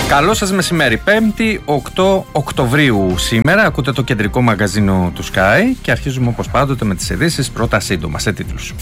Καλό σας μεσημέρι, 5η 8 Οκτωβρίου σήμερα. Ακούτε το κεντρικό μαγκαζίνο του Sky και αρχίζουμε όπως πάντοτε με τις ειδήσεις, πρώτα σύντομα σε τίτλους.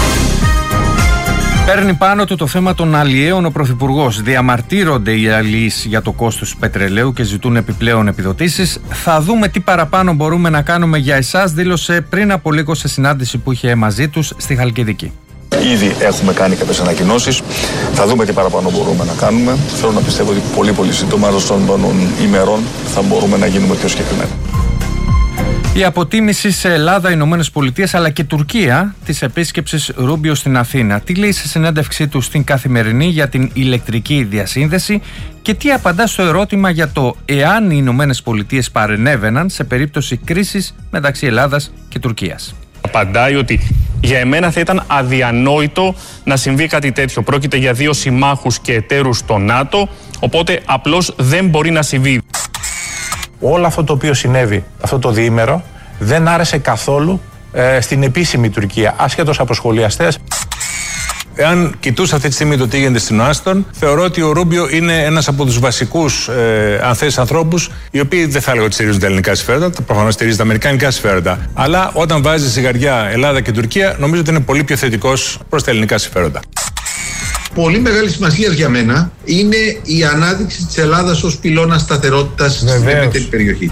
Παίρνει πάνω του το θέμα των αλλιέων ο Πρωθυπουργός. Διαμαρτύρονται οι αλλιείς για το κόστος του πετρελαίου και ζητούν επιπλέον επιδοτήσεις. Θα δούμε τι παραπάνω μπορούμε να κάνουμε για εσάς, δήλωσε πριν από λίγο σε συνάντηση που είχε μαζί τους στη Χαλκιδική. Ήδη έχουμε κάνει κάποιες ανακοινώσεις. Θα δούμε τι παραπάνω μπορούμε να κάνουμε. Θέλω να πιστεύω ότι πολύ σύντομα, άλλως των ημερών, θα μπορούμε να γίνουμε πιο συγκεκριμένοι. Η αποτίμηση σε Ελλάδα, Ηνωμένες Πολιτείες αλλά και Τουρκία της επίσκεψης Ρούμπιο στην Αθήνα. Τι λέει σε συνέντευξή του στην Καθημερινή για την ηλεκτρική διασύνδεση και τι απαντά στο ερώτημα για το εάν οι Ηνωμένες Πολιτείες παρενέβαιναν σε περίπτωση κρίσης μεταξύ Ελλάδας και Τουρκίας. Απαντάει ότι για εμένα θα ήταν αδιανόητο να συμβεί κάτι τέτοιο. Πρόκειται για δύο συμμάχους και εταίρους στο ΝΑΤΟ, οπότε απλώς δεν μπορεί να συμβεί. Όλο αυτό το οποίο συνέβη αυτό το διήμερο δεν άρεσε καθόλου στην επίσημη Τουρκία, ασχέτως από σχολιαστές. Εάν κοιτούσα αυτή τη στιγμή το τι γίνεται στην Άστον, θεωρώ ότι ο Ρούμπιο είναι ένας από τους βασικούς ανθρώπους, οι οποίοι δεν θα έλεγα ότι στηρίζουν τα ελληνικά συμφέροντα, προφανώς στηρίζει τα αμερικανικά συμφέροντα. Αλλά όταν βάζει ζυγαριά Ελλάδα και Τουρκία, νομίζω ότι είναι πολύ πιο θετικός προς τα ελληνικά συμφέροντα. Πολύ μεγάλη σημασία για μένα είναι η ανάδειξη της Ελλάδας ως πυλώνα σταθερότητας στην ευρύτερη περιοχή.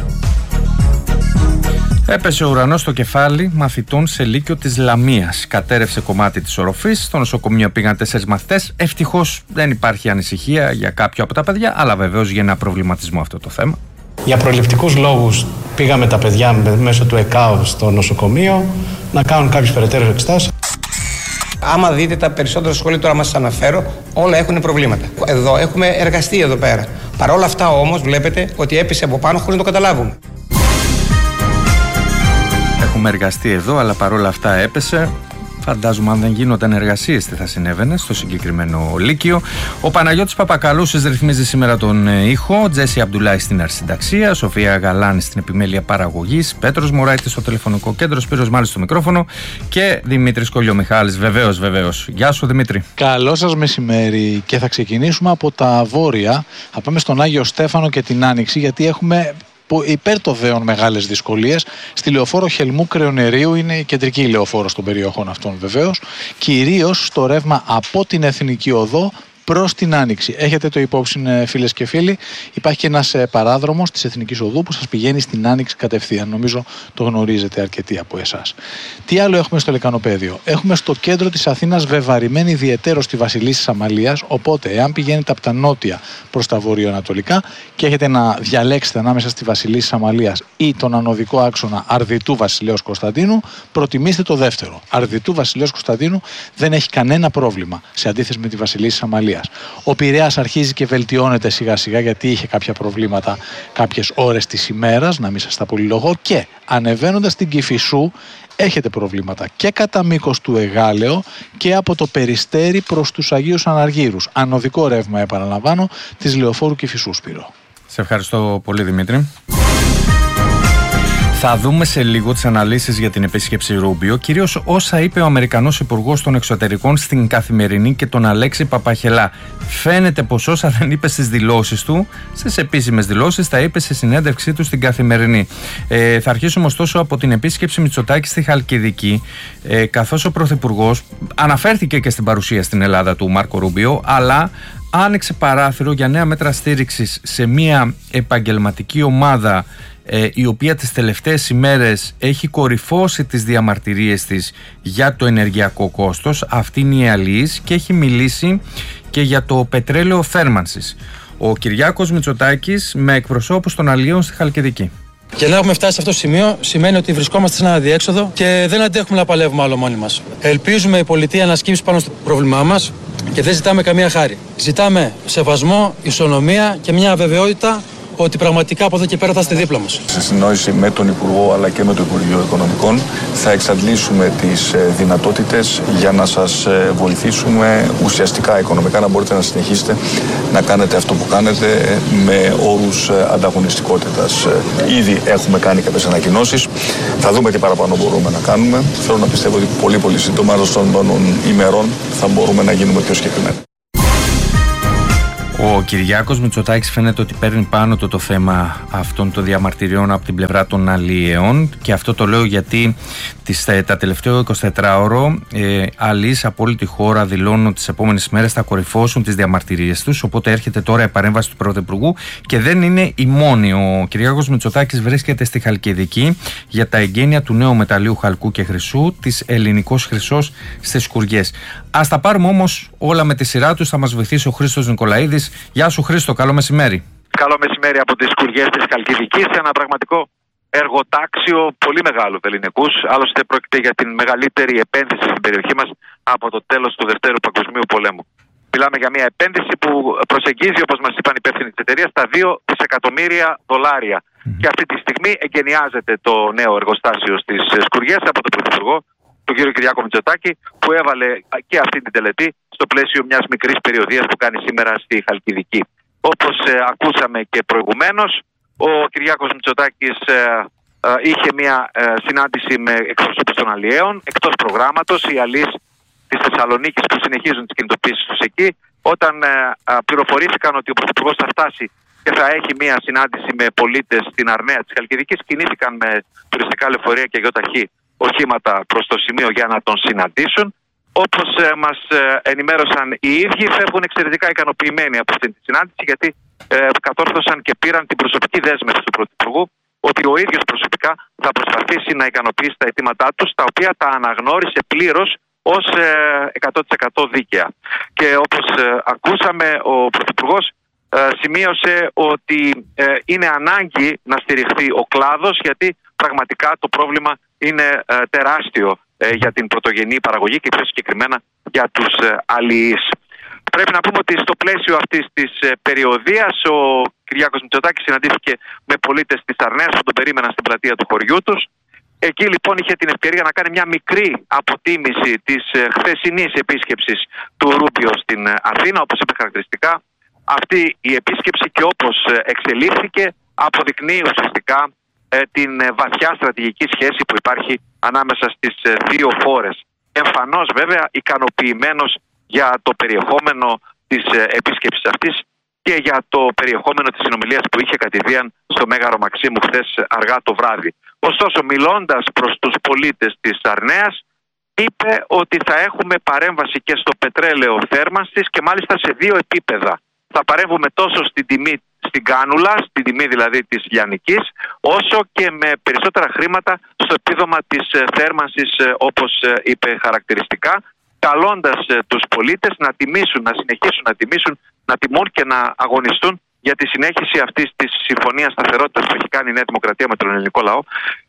Έπεσε ο ουρανός στο κεφάλι μαθητών σε Λύκειο της Λαμίας. Κατέρευσε κομμάτι της οροφής. Στο νοσοκομείο πήγαν 4 μαθητές. Ευτυχώς δεν υπάρχει ανησυχία για κάποιο από τα παιδιά, αλλά βεβαίως για ένα προβληματισμό αυτό το θέμα. Για προληπτικούς λόγους πήγαμε τα παιδιά μέσω του ΕΚΑΟ στο νοσοκομείο να κάνουν κάποιες περαιτέρω εξετάσεις. Άμα δείτε τα περισσότερα σχόλια τώρα μας αναφέρω, όλα έχουν προβλήματα. Εδώ έχουμε εργαστεί εδώ πέρα. Παρ' όλα αυτά όμως βλέπετε ότι έπεσε από πάνω χωρίς να το καταλάβουμε. Έχουμε εργαστεί εδώ, αλλά παρόλα αυτά έπεσε. Φαντάζομαι αν δεν γίνονταν εργασίες τι θα συνέβαινε στο συγκεκριμένο Λύκειο. Ο Παναγιώτης Παπακαλούσης ρυθμίζει σήμερα τον ήχο, Τζέσι Αμπτουλάη στην αρχισυνταξία, Σοφία Γαλάνη στην επιμέλεια παραγωγής, Πέτρος Μωράητης στο τηλεφωνικό κέντρο, Σπύρος Μάλης στο μικρόφωνο και Δημήτρης Κολιομιχάλης. Βεβαίως. Γεια σου Δημήτρη. Καλό σας μεσημέρι και θα ξεκινήσουμε από τα βόρεια. Θα πάμε στον Άγιο Στέφανο και την Άνοιξη, γιατί έχουμε υπέρ το δέον μεγάλες δυσκολίες. Στη λεωφόρο Χελμού Κρεονερίου είναι η κεντρική λεωφόρος των περιοχών αυτών βεβαίως, κυρίως στο ρεύμα από την Εθνική Οδό προς την Άνοιξη. Έχετε το υπόψη, φίλες και φίλοι, υπάρχει και ένας παράδρομος της Εθνικής Οδού που σας πηγαίνει στην Άνοιξη κατευθείαν. Νομίζω το γνωρίζετε αρκετοί από εσάς. Τι άλλο έχουμε στο λεκανοπέδιο? Έχουμε στο κέντρο της Αθήνας βεβαρημένη ιδιαιτέρως στη Βασιλίσσης Αμαλίας, οπότε εάν πηγαίνετε από τα νότια προς τα βορειοανατολικά και έχετε να διαλέξετε ανάμεσα στη Βασιλίσσης Αμαλίας ή τον ανωδικό άξονα Αρδιτού Βασιλέως Κωνσταντίνου, προτιμήστε το δεύτερο. Αρδιτού Βασιλέως Κωνσταντίνου δεν έχει κανένα πρόβλημα σε αντίθεση με τη Βασιλίσσης Αμαλίας. Ο Πειραιάς αρχίζει και βελτιώνεται σιγά σιγά, γιατί είχε κάποια προβλήματα κάποιες ώρες της ημέρας, να μην σας τα πολυλογώ, και ανεβαίνοντας την Κηφισού έχετε προβλήματα και κατά μήκος του Εγάλεο και από το Περιστέρι προς τους Αγίους Αναργύρους. Ανωδικό ρεύμα, επαναλαμβάνω, της λεωφόρου Κηφισού, Σπύρο. Σε ευχαριστώ πολύ Δημήτρη. Θα δούμε σε λίγο τις αναλύσεις για την επίσκεψη Ρούμπιο, κυρίως όσα είπε ο Αμερικανός Υπουργός των Εξωτερικών στην Καθημερινή και τον Αλέξη Παπαχελά. Φαίνεται πως όσα δεν είπε στις δηλώσεις του, στις επίσημες δηλώσεις, τα είπε σε συνέντευξή του στην Καθημερινή. Θα αρχίσουμε ωστόσο από την επίσκεψη Μητσοτάκη στη Χαλκιδική, καθώς ο Πρωθυπουργός αναφέρθηκε και στην παρουσία στην Ελλάδα του Μάρκο Ρούμπιο, αλλά άνοιξε παράθυρο για νέα μέτρα στήριξης σε μια επαγγελματική ομάδα η οποία τις τελευταίες ημέρες έχει κορυφώσει τις διαμαρτυρίες της για το ενεργειακό κόστος. Αυτή είναι η αλληλής και έχει μιλήσει και για το πετρέλαιο θέρμανσης. Ο Κυριάκος Μητσοτάκης με εκπροσώπους των αλληλείων στη Χαλκιδική. Και να έχουμε φτάσει σε αυτό το σημείο σημαίνει ότι βρισκόμαστε σε ένα αδιέξοδο και δεν αντέχουμε να παλεύουμε άλλο μόνοι μας. Ελπίζουμε η πολιτεία να σκύψει πάνω στο πρόβλημά μας και δεν ζητάμε καμία χάρη. Ζητάμε σεβασμό, ισονομία και μια αβεβαιότητα ότι πραγματικά από εδώ και πέρα θα είστε δίπλα μας. Σε συνεννόηση με τον Υπουργό αλλά και με το Υπουργείο Οικονομικών θα εξαντλήσουμε τις δυνατότητες για να σας βοηθήσουμε ουσιαστικά οικονομικά να μπορείτε να συνεχίσετε να κάνετε αυτό που κάνετε με όρους ανταγωνιστικότητας. Ήδη έχουμε κάνει κάποιες ανακοινώσεις. Θα δούμε τι παραπάνω μπορούμε να κάνουμε. Θέλω να πιστεύω ότι πολύ σύντομα, άλλως των ημερών, θα μπορούμε να γίνουμε πιο συγκεκριμένοι. Ο Κυριάκος Μητσοτάκης φαίνεται ότι παίρνει πάνω το θέμα αυτών των διαμαρτυριών από την πλευρά των αλλιέων, και αυτό το λέω γιατί τα τελευταία 24ωρο αλλιείς από όλη τη χώρα δηλώνουν ότι τις επόμενες μέρες θα κορυφώσουν τις διαμαρτυρίες τους, οπότε έρχεται τώρα η παρέμβαση του Πρωθυπουργού και δεν είναι η μόνη. Ο Κυριάκος Μητσοτάκης βρίσκεται στη Χαλκιδική για τα εγγένεια του νέου μεταλλείου χαλκού και χρυσού της Ελληνικός Χρυσός στις Σκουριές. Ας τα πάρουμε όμως όλα με τη σειρά τους. Θα μας βοηθήσει ο Χρήστος Νικολαίδης. Γεια σου Χρήστο, καλό μεσημέρι. Καλό μεσημέρι από τις Σκουριές της Χαλκιδικής, ένα πραγματικό εργοτάξιο πολύ μεγάλο ελληνικούς. Άλλωστε πρόκειται για την μεγαλύτερη επένδυση στην περιοχή μας από το τέλος του Δευτέρου Παγκοσμίου Πολέμου. Μιλάμε για μια επένδυση που προσεγγίζει, όπως μας είπαν οι υπεύθυνοι της εταιρείας, τα $2 δισεκατομμύρια. Και αυτή τη στιγμή εγκαινιάζεται το νέο εργοστάσιο στις Σκουριές από τον Πρωθυπουργό, τον κύριο Κυριάκο Μητσοτάκη, που έβαλε και αυτή την τελετή στο πλαίσιο μιας μικρής περιοδίας που κάνει σήμερα στη Χαλκιδική. Όπως ακούσαμε και προηγουμένως, ο Κυριάκος Μητσοτάκης είχε μια συνάντηση με εκπροσώπους των αλλιέων εκτός προγράμματος. Οι αλλιείς της Θεσσαλονίκης που συνεχίζουν τις κινητοποίησεις τους εκεί, όταν πληροφορήθηκαν ότι ο Πρωθυπουργός θα φτάσει και θα έχει μια συνάντηση με πολίτες στην Αρναία της Χαλκιδικής, κινήθηκαν με τουριστικά λεωφορεία και γιοταχή οχήματα προς το σημείο για να τον συναντήσουν. Όπως μας ενημέρωσαν οι ίδιοι, φεύγουν εξαιρετικά ικανοποιημένοι από αυτή τη συνάντηση, γιατί κατόρθωσαν και πήραν την προσωπική δέσμευση του Πρωθυπουργού ότι ο ίδιος προσωπικά θα προσπαθήσει να ικανοποιήσει τα αιτήματά τους, τα οποία τα αναγνώρισε πλήρως ως 100% δίκαια. Και όπως ακούσαμε, ο Πρωθυπουργός σημείωσε ότι είναι ανάγκη να στηριχθεί ο κλάδος, γιατί πραγματικά το πρόβλημα είναι τεράστιο για την πρωτογενή παραγωγή και πιο συγκεκριμένα για τους αλλιείς. Πρέπει να πούμε ότι στο πλαίσιο αυτής της περιοδίας ο Κυριάκος Μητσοτάκης συναντήθηκε με πολίτες της Αρνέας που τον περίμεναν στην πλατεία του χωριού τους. Εκεί λοιπόν είχε την ευκαιρία να κάνει μια μικρή αποτίμηση της χθεσινής επίσκεψης του Ρούμπιο στην Αθήνα. Όπως είπε χαρακτηριστικά, αυτή η επίσκεψη και όπως εξελίχθηκε αποδεικνύει ουσιαστικά την βαθιά στρατηγική σχέση που υπάρχει ανάμεσα στις δύο χώρες. Εμφανώς βέβαια ικανοποιημένος για το περιεχόμενο της επίσκεψης αυτής και για το περιεχόμενο της συνομιλίας που είχε κατηδίαν στο Μέγαρο Μαξίμου χθες αργά το βράδυ. Ωστόσο, μιλώντας προς τους πολίτες της Αρνέας, είπε ότι θα έχουμε παρέμβαση και στο πετρέλαιο θέρμανσης και μάλιστα σε δύο επίπεδα. Θα παρέμβουμε τόσο στην τιμή στην κάνουλα, στην τιμή δηλαδή της λιανικής, όσο και με περισσότερα χρήματα στο επίδομα της θέρμανσης, όπως είπε χαρακτηριστικά, καλώντας τους πολίτες να τιμήσουν, να συνεχίσουν να τιμήσουν, να τιμούν και να αγωνιστούν για τη συνέχιση αυτής της συμφωνίας σταθερότητας που έχει κάνει η Νέα Δημοκρατία με τον ελληνικό λαό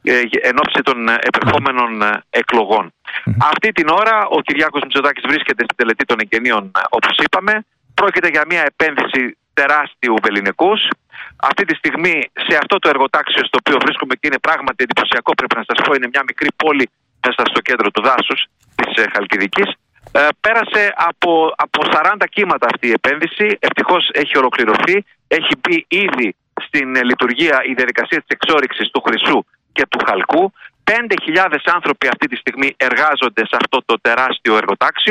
εν ώψη των επερχόμενων εκλογών. Αυτή την ώρα ο Κυριάκος Μητσοτάκης βρίσκεται στην τελετή των εγγενείων, όπως είπαμε. Πρόκειται για μια επένδυση τεράστιου βεληνικούς. Αυτή τη στιγμή σε αυτό το εργοτάξιο στο οποίο βρίσκομαι και είναι πράγματι εντυπωσιακό, πρέπει να σας πω, είναι μια μικρή πόλη μέσα στο κέντρο του δάσους της Χαλκιδικής. Πέρασε από 40 κύματα αυτή η επένδυση. Ευτυχώς έχει ολοκληρωθεί. Έχει μπει ήδη στην λειτουργία η διαδικασία της εξόρυξης του χρυσού και του χαλκού. 5.000 άνθρωποι αυτή τη στιγμή εργάζονται σε αυτό το τεράστιο εργοτάξιο,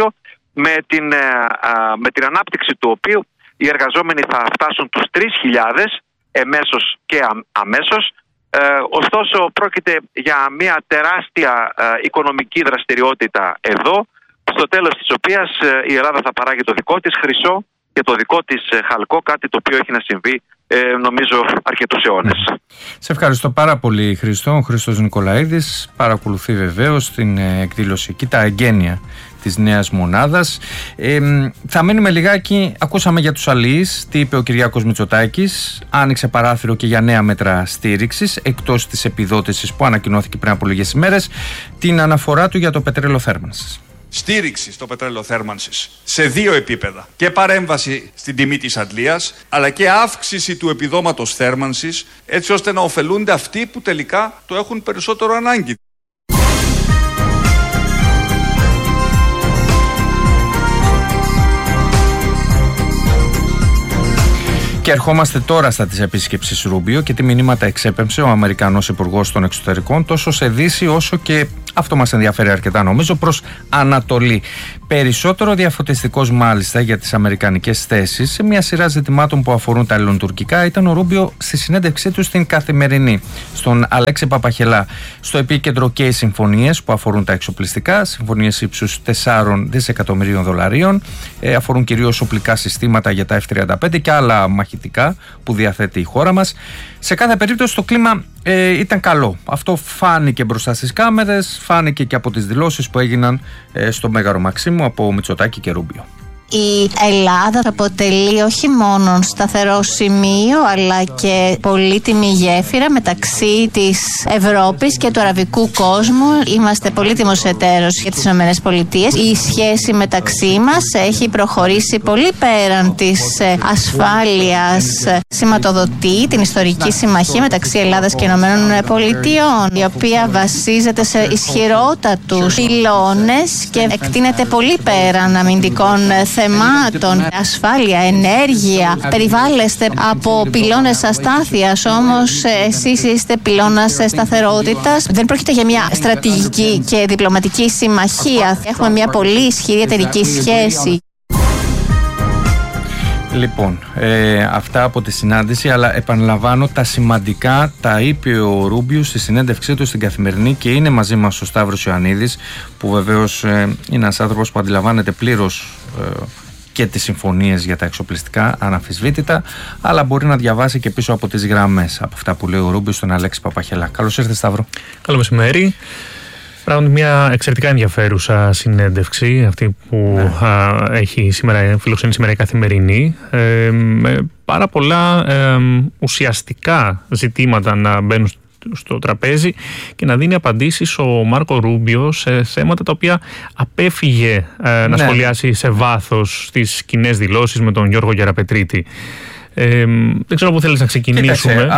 με την ανάπτυξη του οποίου οι εργαζόμενοι θα φτάσουν τους 3.000 εμέσως και αμέσως. Ωστόσο πρόκειται για μια τεράστια οικονομική δραστηριότητα εδώ, στο τέλος της οποίας η Ελλάδα θα παράγει το δικό της χρυσό και το δικό της χαλκό, κάτι το οποίο έχει να συμβεί νομίζω αρκετούς αιώνες. Σε ευχαριστώ πάρα πολύ Χρήστο. Ο Χρήστος Νικολαίδης παρακολουθεί βεβαίως την εκδήλωση εκεί, τα εγγένεια της νέας μονάδας. Θα μείνουμε λιγάκι, ακούσαμε για τους αλλιείς, τι είπε ο Κυριάκος Μητσοτάκης, άνοιξε παράθυρο και για νέα μέτρα στήριξης, εκτός της επιδότησης που ανακοινώθηκε πριν από λίγες ημέρες, την αναφορά του για το πετρέλαιο θέρμανσης. Στήριξη στο πετρέλαιο θέρμανσης σε δύο επίπεδα. Και παρέμβαση στην τιμή της αντλίας, αλλά και αύξηση του επιδόματος θέρμανσης, έτσι ώστε να ωφελούνται αυτοί που τελικά το έχουν περισσότερο ανάγκη. Και ερχόμαστε τώρα στα της επίσκεψης Ρούμπιο και τι μηνύματα εξέπεμψε ο Αμερικανός Υπουργός των Εξωτερικών τόσο σε Δύση όσο και Αυτό μας ενδιαφέρει αρκετά, νομίζω, προς Ανατολή. Περισσότερο διαφωτιστικός μάλιστα για τις αμερικανικές θέσεις σε μια σειρά ζητημάτων που αφορούν τα ελληνοτουρκικά ήταν ο Ρούμπιο στη συνέντευξή του στην Καθημερινή, στον Αλέξη Παπαχελά. Στο επίκεντρο και οι συμφωνίες που αφορούν τα εξοπλιστικά, συμφωνίες ύψους 4 δισεκατομμυρίων δολαρίων, αφορούν κυρίως οπλικά συστήματα για τα F-35 και άλλα μαχητικά που διαθέτει η χώρα μας. Σε κάθε περίπτωση το κλίμα ήταν καλό. Αυτό φάνηκε μπροστά στις κάμερες, φάνηκε και από τις δηλώσεις που έγιναν στο Μέγαρο Μαξίμου από Μητσοτάκη και Ρούμπιο. Η Ελλάδα αποτελεί όχι μόνο σταθερό σημείο αλλά και πολύτιμη γέφυρα μεταξύ της Ευρώπης και του αραβικού κόσμου. Είμαστε πολύτιμος εταίρος για τις ΗΠΑ. Η σχέση μεταξύ μας έχει προχωρήσει πολύ πέραν της ασφάλειας. Σηματοδοτεί την ιστορική συμμαχία μεταξύ Ελλάδας και ΗΠΑ, η οποία βασίζεται σε ισχυρότατους πυλώνες και εκτείνεται πολύ πέραν αμυντικών θεμάτων, ασφάλεια, ενέργεια. Περιβάλλεστε από πυλώνες αστάθειας, όμως εσείς είστε πυλώνας σταθερότητας. Δεν πρόκειται για μια στρατηγική και διπλωματική συμμαχία. Έχουμε μια πολύ ισχυρή εταιρική σχέση. Λοιπόν, αυτά από τη συνάντηση, αλλά επαναλαμβάνω, τα σημαντικά τα είπε ο Ρούμπιο στη συνέντευξή του στην Καθημερινή και είναι μαζί μας ο Σταύρος Ιωαννίδης, που βεβαίως είναι ένας άνθρωπος που αντιλαμβάνεται πλήρως και τις συμφωνίες για τα εξοπλιστικά αναμφισβήτητα, αλλά μπορεί να διαβάσει και πίσω από τις γραμμές από αυτά που λέει ο Ρούμπιο στον Αλέξη Παπαχελά. Καλώς ήρθες, Σταύρο. Καλό μεσημέρι. Πράγματι μια εξαιρετικά ενδιαφέρουσα συνέντευξη αυτή που έχει φιλοξενεί σήμερα η Καθημερινή, με πάρα πολλά ουσιαστικά ζητήματα να μπαίνουν στο τραπέζι και να δίνει απαντήσεις ο Μάρκο Ρούμπιο σε θέματα τα οποία απέφυγε να σχολιάσει σε βάθος στις κοινές δηλώσεις με τον Γιώργο Γεραπετρίτη. Δεν ξέρω πού θέλεις να ξεκινήσουμε.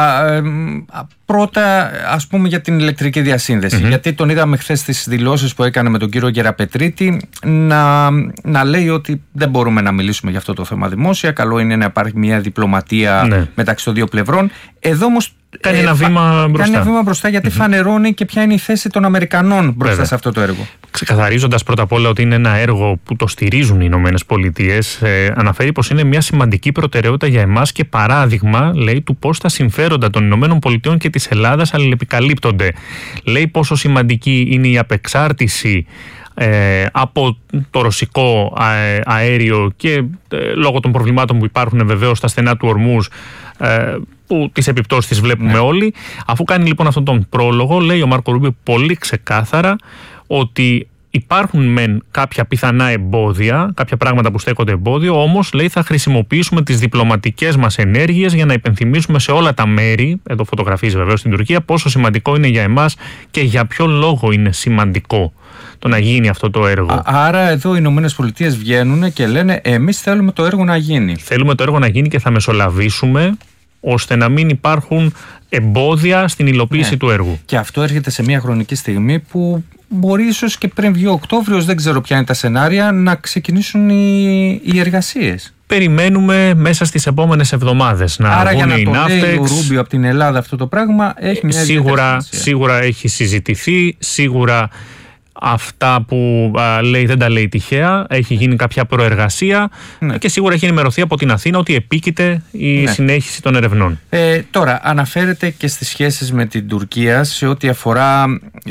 Πρώτα, ας πούμε, για την ηλεκτρική διασύνδεση. Γιατί τον είδαμε χθες στις δηλώσεις που έκανε με τον κύριο Γεραπετρίτη να λέει ότι δεν μπορούμε να μιλήσουμε για αυτό το θέμα δημόσια. Καλό είναι να υπάρχει μια διπλωματία μεταξύ των δύο πλευρών. Εδώ όμως κάνει ένα βήμα μπροστά. Γιατί φανερώνει και ποια είναι η θέση των Αμερικανών μπροστά σε αυτό το έργο. Ξεκαθαρίζοντας πρώτα απ' όλα ότι είναι ένα έργο που το στηρίζουν οι Ηνωμένες Πολιτείες, αναφέρει πως είναι μια σημαντική προτεραιότητα για εμάς και παράδειγμα, λέει, του πώς τα συμφέροντα των Ηνωμένων Πολιτειών και της Ελλάδας αλληλεπικαλύπτονται. Λέει πόσο σημαντική είναι η απεξάρτηση από το ρωσικό αέριο και λόγω των προβλημάτων που υπάρχουν βεβαίως στα στενά του Ορμούζ, που τις επιπτώσεις τις βλέπουμε όλοι. Αφού κάνει λοιπόν αυτόν τον πρόλογο, λέει ο Μάρκο Ρούμπιο πολύ ξεκάθαρα ότι υπάρχουν μεν κάποια πιθανά εμπόδια, κάποια πράγματα που στέκονται εμπόδιο, όμως λέει θα χρησιμοποιήσουμε τις διπλωματικές μας ενέργειες για να υπενθυμίσουμε σε όλα τα μέρη, εδώ φωτογραφίζει βεβαίως στην Τουρκία, πόσο σημαντικό είναι για εμάς και για ποιο λόγο είναι σημαντικό το να γίνει αυτό το έργο. Άρα εδώ οι Ηνωμένες Πολιτείες βγαίνουν και λένε εμείς θέλουμε το έργο να γίνει. Θέλουμε το έργο να γίνει και θα μεσολαβήσουμε ώστε να μην υπάρχουν εμπόδια στην υλοποίηση του έργου. Και αυτό έρχεται σε μια χρονική στιγμή που μπορεί ίσως και πριν βγει ο Οκτώβριος, δεν ξέρω ποια είναι τα σενάρια, να ξεκινήσουν οι εργασίες. Περιμένουμε μέσα στις επόμενες εβδομάδες να βγουν οι ναύτεξ. Άρα για να το λέει ο Ρούμπιο από την Ελλάδα αυτό το πράγμα έχει μια σίγουρα έχει συζητηθεί, σίγουρα αυτά που λέει δεν τα λέει τυχαία, έχει γίνει κάποια προεργασία και σίγουρα έχει ενημερωθεί από την Αθήνα ότι επίκειται η συνέχιση των ερευνών. Τώρα αναφέρεται και στις σχέσεις με την Τουρκία σε ό,τι αφορά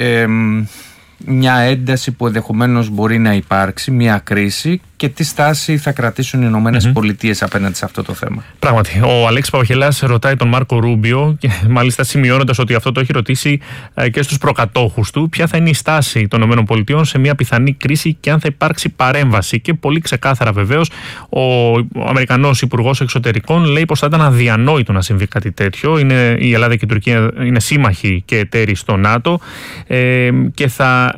μια ένταση που ενδεχομένως μπορεί να υπάρξει, μια κρίση, και τι στάση θα κρατήσουν οι Ηνωμένες Πολιτείες απέναντι σε αυτό το θέμα. Πράγματι, ο Αλέξης Παπαχελάς ρωτάει τον Μάρκο Ρούμπιο, και μάλιστα σημειώνοντας ότι αυτό το έχει ρωτήσει και στους προκατόχους του, ποια θα είναι η στάση των ΗΠΑ σε μια πιθανή κρίση και αν θα υπάρξει παρέμβαση. Και πολύ ξεκάθαρα βεβαίως ο Αμερικανός Υπουργός Εξωτερικών λέει πως θα ήταν αδιανόητο να συμβεί κάτι τέτοιο. Η Ελλάδα και η Τουρκία είναι σύμμαχοι και εταίροι στο ΝΑΤΟ και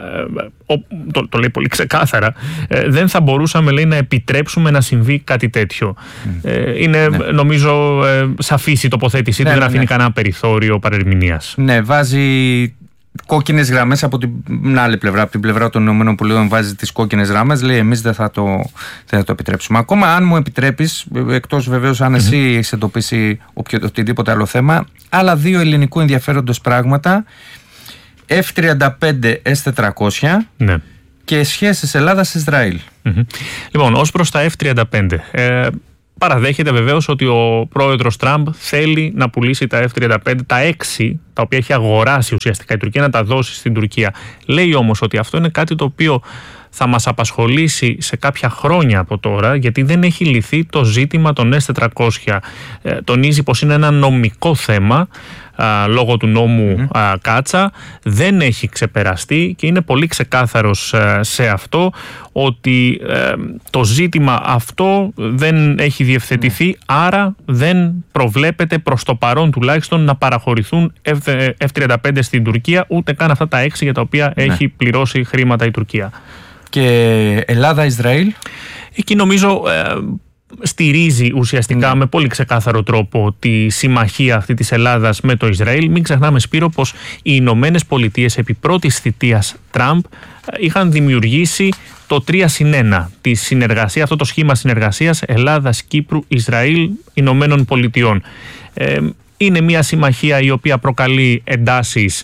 το λέει πολύ ξεκάθαρα, δεν θα μπορούσαμε, λέει, να επιτρέψουμε να συμβεί κάτι τέτοιο. Είναι νομίζω σαφής η τοποθέτησή του, δεν αφήνει κανένα περιθώριο παρερμηνίας. Ναι, βάζει κόκκινες γραμμές από την άλλη πλευρά, από την πλευρά των ΗΠΑ βάζει τις κόκκινες γραμμές, λέει εμείς δεν θα το επιτρέψουμε. Ακόμα αν μου επιτρέπεις, εκτός βεβαίως αν εσύ έχεις εντοπίσει οτιδήποτε άλλο θέμα, άλλα δύο ελληνικού ενδιαφέροντος πράγματα. F-35 S-400 ναι. και σχέσεις Ελλάδας-Ισραήλ. Λοιπόν, ως προς τα F-35, παραδέχεται βεβαίως ότι ο πρόεδρος Τραμπ θέλει να πουλήσει τα F-35, τα 6 τα οποία έχει αγοράσει ουσιαστικά η Τουρκία, να τα δώσει στην Τουρκία. Λέει όμως ότι αυτό είναι κάτι το οποίο θα μας απασχολήσει σε κάποια χρόνια από τώρα, γιατί δεν έχει λυθεί το ζήτημα των S-400. Τονίζει πως είναι ένα νομικό θέμα λόγω του νόμου Κάτσα, δεν έχει ξεπεραστεί και είναι πολύ ξεκάθαρος σε αυτό ότι το ζήτημα αυτό δεν έχει διευθετηθεί, άρα δεν προβλέπεται προς το παρόν τουλάχιστον να παραχωρηθούν F-35 στην Τουρκία, ούτε καν αυτά τα 6 για τα οποία έχει πληρώσει χρήματα η Τουρκία. Και Ελλάδα-Ισραήλ? Εκεί νομίζω στηρίζει ουσιαστικά με πολύ ξεκάθαρο τρόπο τη συμμαχία αυτή της Ελλάδας με το Ισραήλ. Μην ξεχνάμε, Σπύρο, πως οι Ηνωμένες Πολιτείες επί πρώτης θητείας Τραμπ είχαν δημιουργήσει το 3+1, τη συνεργασία, αυτό το σχήμα συνεργασίας Ελλάδας, Κύπρου, Ισραήλ, Ηνωμένων Πολιτειών. Είναι μια συμμαχία η οποία προκαλεί εντάσεις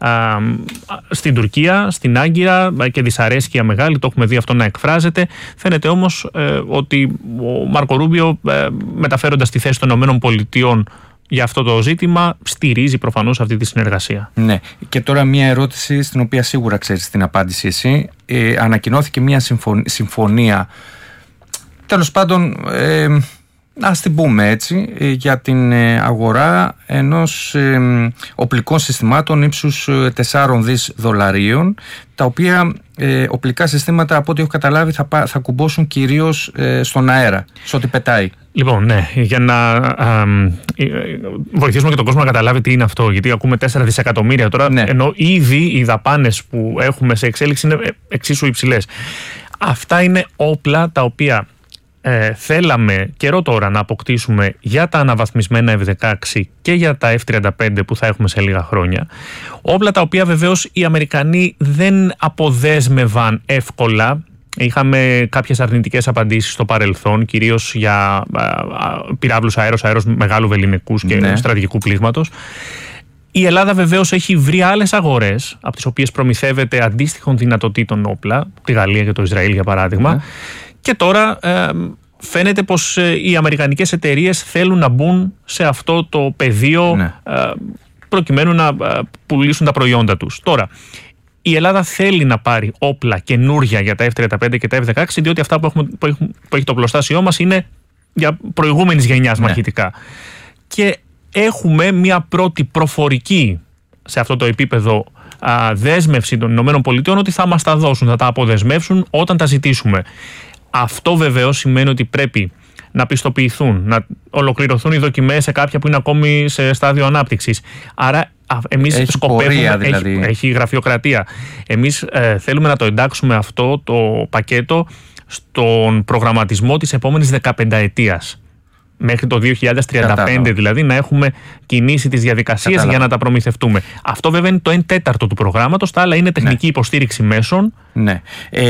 στην Τουρκία, στην Άγκυρα και δυσαρέσκεια μεγάλη, το έχουμε δει αυτό να εκφράζεται. Φαίνεται όμως ότι ο Μάρκο Ρούμπιο, μεταφέροντας τη θέση των ΗΠΑ για αυτό το ζήτημα, στηρίζει προφανώς αυτή τη συνεργασία. Ναι, και τώρα μια ερώτηση στην οποία σίγουρα ξέρεις την απάντηση εσύ. Ανακοινώθηκε μια συμφωνία, τέλος πάντων, ας την πούμε έτσι, για την αγορά ενός οπλικών συστημάτων ύψους 4 δις δολαρίων, τα οποία οπλικά συστήματα, από ό,τι έχω καταλάβει, θα κουμπώσουν κυρίως στον αέρα, σε ό,τι πετάει. Λοιπόν, ναι, για να βοηθήσουμε και τον κόσμο να καταλάβει τι είναι αυτό, γιατί ακούμε 4 δισεκατομμύρια τώρα, ενώ ήδη οι δαπάνες που έχουμε σε εξέλιξη είναι εξίσου υψηλές. Αυτά είναι όπλα τα οποία θέλαμε καιρό τώρα να αποκτήσουμε για τα αναβαθμισμένα F-16 και για τα F-35 που θα έχουμε σε λίγα χρόνια. Όπλα τα οποία βεβαίως οι Αμερικανοί δεν αποδέσμευαν εύκολα. Είχαμε κάποιες αρνητικές απαντήσεις στο παρελθόν, κυρίως για πυράβλους αέρος μεγάλου βεληνικούς και στρατηγικού πλήγματος. Η Ελλάδα βεβαίως έχει βρει άλλες αγορές από τις οποίες προμηθεύεται αντίστοιχων δυνατοτήτων όπλα, τη Γαλλία και το Ισραήλ για παράδειγμα. Και τώρα φαίνεται πως οι αμερικανικές εταιρείες θέλουν να μπουν σε αυτό το πεδίο προκειμένου να πουλήσουν τα προϊόντα τους. Τώρα, η Ελλάδα θέλει να πάρει όπλα καινούρια για τα F-35 και τα F-16, διότι αυτά που έχει το οπλοστάσιό μας είναι για προηγούμενης γενιάς μαχητικά. Και έχουμε μια πρώτη προφορική σε αυτό το επίπεδο δέσμευση των ΗΠΑ ότι θα μας τα δώσουν, θα τα αποδεσμεύσουν όταν τα ζητήσουμε. Αυτό βεβαίως σημαίνει ότι πρέπει να πιστοποιηθούν, να ολοκληρωθούν οι δοκιμές σε κάποια που είναι ακόμη σε στάδιο ανάπτυξης. Άρα εμείς σκοπεύουμε, δηλαδή. Έχει γραφειοκρατία. Εμείς θέλουμε να το εντάξουμε αυτό το πακέτο στον προγραμματισμό της επόμενης 15ετίας. Μέχρι το 2035 δηλαδή να έχουμε κινήσει τις διαδικασίες για να τα προμηθευτούμε. Αυτό βέβαια είναι το 1/4 του προγράμματος, τα άλλα είναι τεχνική υποστήριξη μέσων. Ναι.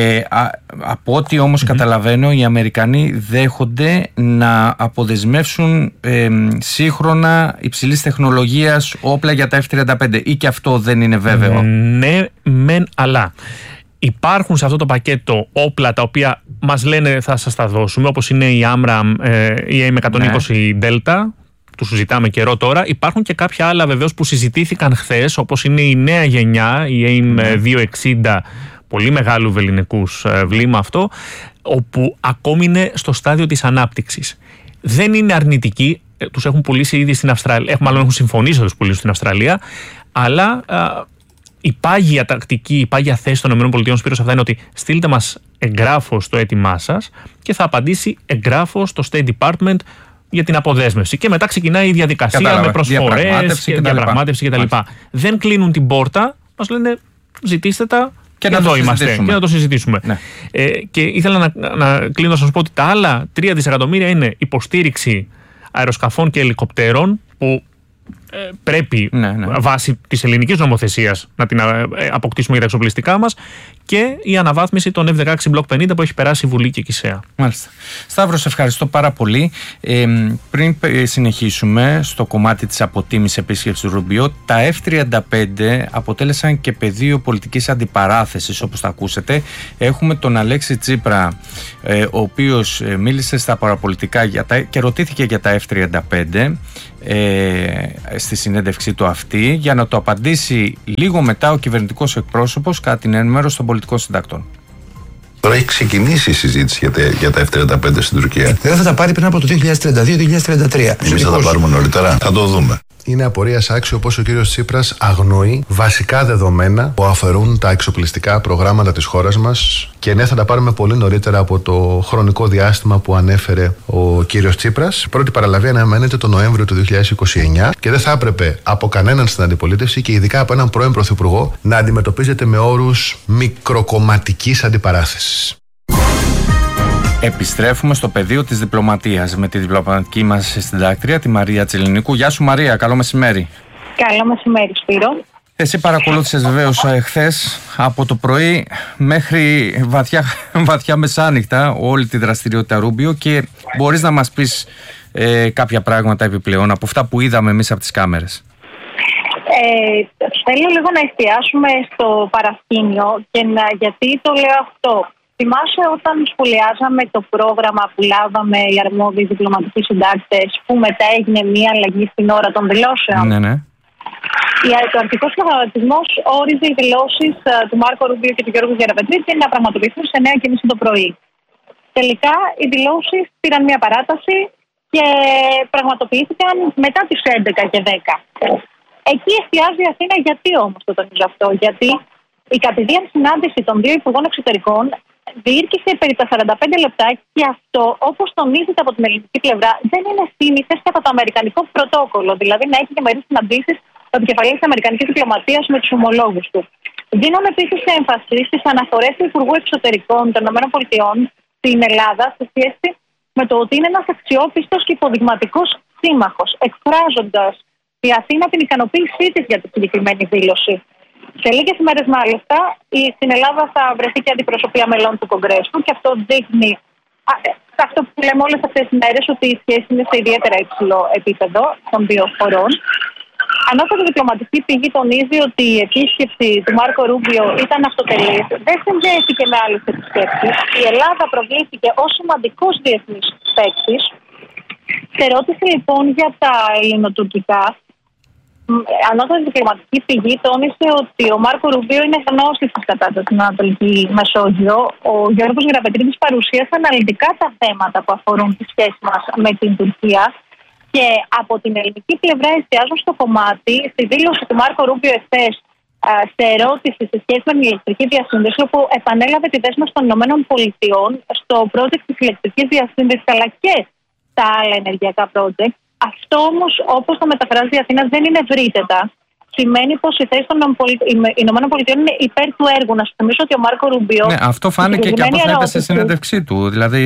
Από ό,τι όμως καταλαβαίνω, οι Αμερικανοί δέχονται να αποδεσμεύσουν σύγχρονα υψηλής τεχνολογίας όπλα για τα F-35, ή και αυτό δεν είναι βέβαιο? Ναι, μεν, αλλά υπάρχουν σε αυτό το πακέτο όπλα τα οποία μας λένε θα σας τα δώσουμε, όπως είναι η AMRAAM, η AIM-120 Delta, τους συζητάμε καιρό τώρα. Υπάρχουν και κάποια άλλα βεβαίως που συζητήθηκαν χθες, όπως είναι η νέα γενιά, η AIM-260, πολύ μεγάλου βεληνικούς βλήμα αυτό, όπου ακόμη είναι στο στάδιο της ανάπτυξης. Δεν είναι αρνητική, τους έχουν πουλήσει ήδη στην Αυστραλία, μάλλον έχουν συμφωνήσει να τους πουλήσουν στην Αυστραλία, αλλά η πάγια τακτική, η πάγια θέση των ΗΠΑ, Σπύρο, αυτά είναι ότι στείλτε μας εγγράφος το αίτημά σας και θα απαντήσει εγγράφος το State Department για την αποδέσμευση. Και μετά ξεκινάει η διαδικασία με προσφορές, διαπραγμάτευση κτλ. Δεν κλείνουν την πόρτα, μας λένε ζητήστε τα και εδώ είμαστε και να το συζητήσουμε. Ναι. Και ήθελα να κλείνω να σας πω ότι τα άλλα 3 δισεκατομμύρια είναι υποστήριξη αεροσκαφών και ελικοπτέρων, που πρέπει βάσει της ελληνικής νομοθεσίας να την αποκτήσουμε για τα εξοπλιστικά μας, και η αναβάθμιση των F-16 Block 50 που έχει περάσει η Βουλή και ΚΙΣΕΑ. Μάλιστα. Σταύρο, σε ευχαριστώ πάρα πολύ. Πριν συνεχίσουμε στο κομμάτι της αποτίμησης επίσκεψης του Ρουμπιό, τα F-35 αποτέλεσαν και πεδίο πολιτικής αντιπαράθεσης, όπως τα ακούσετε. Έχουμε τον Αλέξη Τσίπρα, ο οποίος μίλησε στα παραπολιτικά και ρωτήθηκε για τα F-35 στη συνέντευξή του αυτή, για να το απαντήσει λίγο μετά ο κυβερνητικός εκπρόσωπος κατά την ενημέρωση των πολιτικών συντακτών. Τώρα έχει ξεκινήσει η συζήτηση για τα F-35 στην Τουρκία. Δεν θα τα πάρει πριν από το 2032-2033. Εμείς θα τα πάρουμε νωρίτερα. Θα το δούμε. Είναι απορίας άξιο πως ο κύριος Τσίπρας αγνοεί βασικά δεδομένα που αφορούν τα εξοπλιστικά προγράμματα της χώρας μας, και ναι, θα τα πάρουμε πολύ νωρίτερα από το χρονικό διάστημα που ανέφερε ο κύριος Τσίπρας. Η πρώτη παραλαβή αναμένεται το Νοέμβριο του 2029 και δεν θα έπρεπε από κανέναν στην αντιπολίτευση, και ειδικά από έναν πρώην πρωθυπουργό, να αντιμετωπίζεται με όρους μικροκομματικής αντιπαράθεσης. Επιστρέφουμε στο πεδίο της διπλωματίας με τη διπλωματική μας συντάκτρια, τη Μαρία Τσελινίκου. Γεια σου Μαρία, καλό μεσημέρι. Καλό μεσημέρι Σπύρο. Εσύ παρακολούθησες βεβαίως χθες από το πρωί μέχρι βαθιά μεσάνυχτα όλη τη δραστηριότητα Ρούμπιο, και μπορείς να μας πεις κάποια πράγματα επιπλέον από αυτά που είδαμε εμείς από τις κάμερες? Θέλω λίγο να εστιάσουμε στο παρασκήνιο, και γιατί το λέω αυτό. Θυμάσαι όταν σχολιάζαμε το πρόγραμμα που λάβαμε οι αρμόδιοι διπλωματικοί συντάκτες, που μετά έγινε μια αλλαγή στην ώρα των δηλώσεων? Ναι. Ο αρχικός προγραμματισμός όριζε οι δηλώσεις του Μάρκο Ρούμπιο και του Γιώργου Γεραπετρίτη να πραγματοποιηθούν σε 9:30 το πρωί. Τελικά οι δηλώσεις πήραν μια παράταση και πραγματοποιήθηκαν μετά τις 11:10. Εκεί εστιάζει η Αθήνα. Γιατί όμως το τονίζω αυτό? Γιατί η κατηδίαν συνάντηση των δύο υπουργών εξωτερικών διήρκησε περί τα 45 λεπτά, και αυτό, όπως τονίζεται από την ελληνική πλευρά, δεν είναι σύνηθες κατά το αμερικανικό πρωτόκολλο, δηλαδή να έχει και μερικές συναντήσεις ο επικεφαλής της αμερικανικής διπλωματίας με τους ομολόγους του. Δίνουν επίσης έμφαση στις αναφορές του Υπουργού Εξωτερικών των ΗΠΑ στην Ελλάδα σε σχέση με το ότι είναι ένας αξιόπιστος και υποδειγματικός σύμμαχος, εκφράζοντας η Αθήνα την ικανοποίησή της για τη συγκεκριμένη δήλωση. Σε λίγες ημέρες μάλιστα στην Ελλάδα θα βρεθεί και αντιπροσωπεία μελών του Κογκρέσου, και αυτό δείχνει αυτό που λέμε όλες αυτές τις μέρες, ότι η σχέση είναι σε ιδιαίτερα υψηλό επίπεδο των δύο χωρών. Ανώτατη διπλωματική πηγή τονίζει ότι η επίσκεψη του Μάρκο Ρούμπιο ήταν αυτοτελής, δεν συνδέθηκε με άλλες επισκέψεις. Η Ελλάδα προβλήθηκε ως σημαντικός διεθνής παίκτης. Σε ερώτηση λοιπόν για τα ελληνοτουρκικά, ανώτατη διπλωματική πηγή τόνισε ότι ο Μάρκο Ρούμπιο είναι γνώστης της κατάστασης στην Ανατολική Μεσόγειο. Ο Γιώργος Γεραπετρίτης παρουσίασε αναλυτικά τα θέματα που αφορούν τη σχέση μας με την Τουρκία, και από την ελληνική πλευρά εστιάζουν στο κομμάτι, στη δήλωση του Μάρκο Ρούμπιο εχθές σε ερώτηση σε σχέση με την ηλεκτρική διασύνδεση, όπου επανέλαβε τη δέσμευση των ΗΠΑ στο project της ηλεκτρικής διασύνδεσης, αλλά και τα άλλα ενεργειακά project. Αυτό όμως, όπως το μεταφράζει η Αθήνα, δεν είναι ευρύτερα. Σημαίνει πως η θέση των ΗΠΑ είναι υπέρ του έργου. Να σου θυμίσω ότι ο Μάρκο Ρούμπιο. Ναι, αυτό φάνηκε και από όσο είπε στη συνέντευξή του. Δηλαδή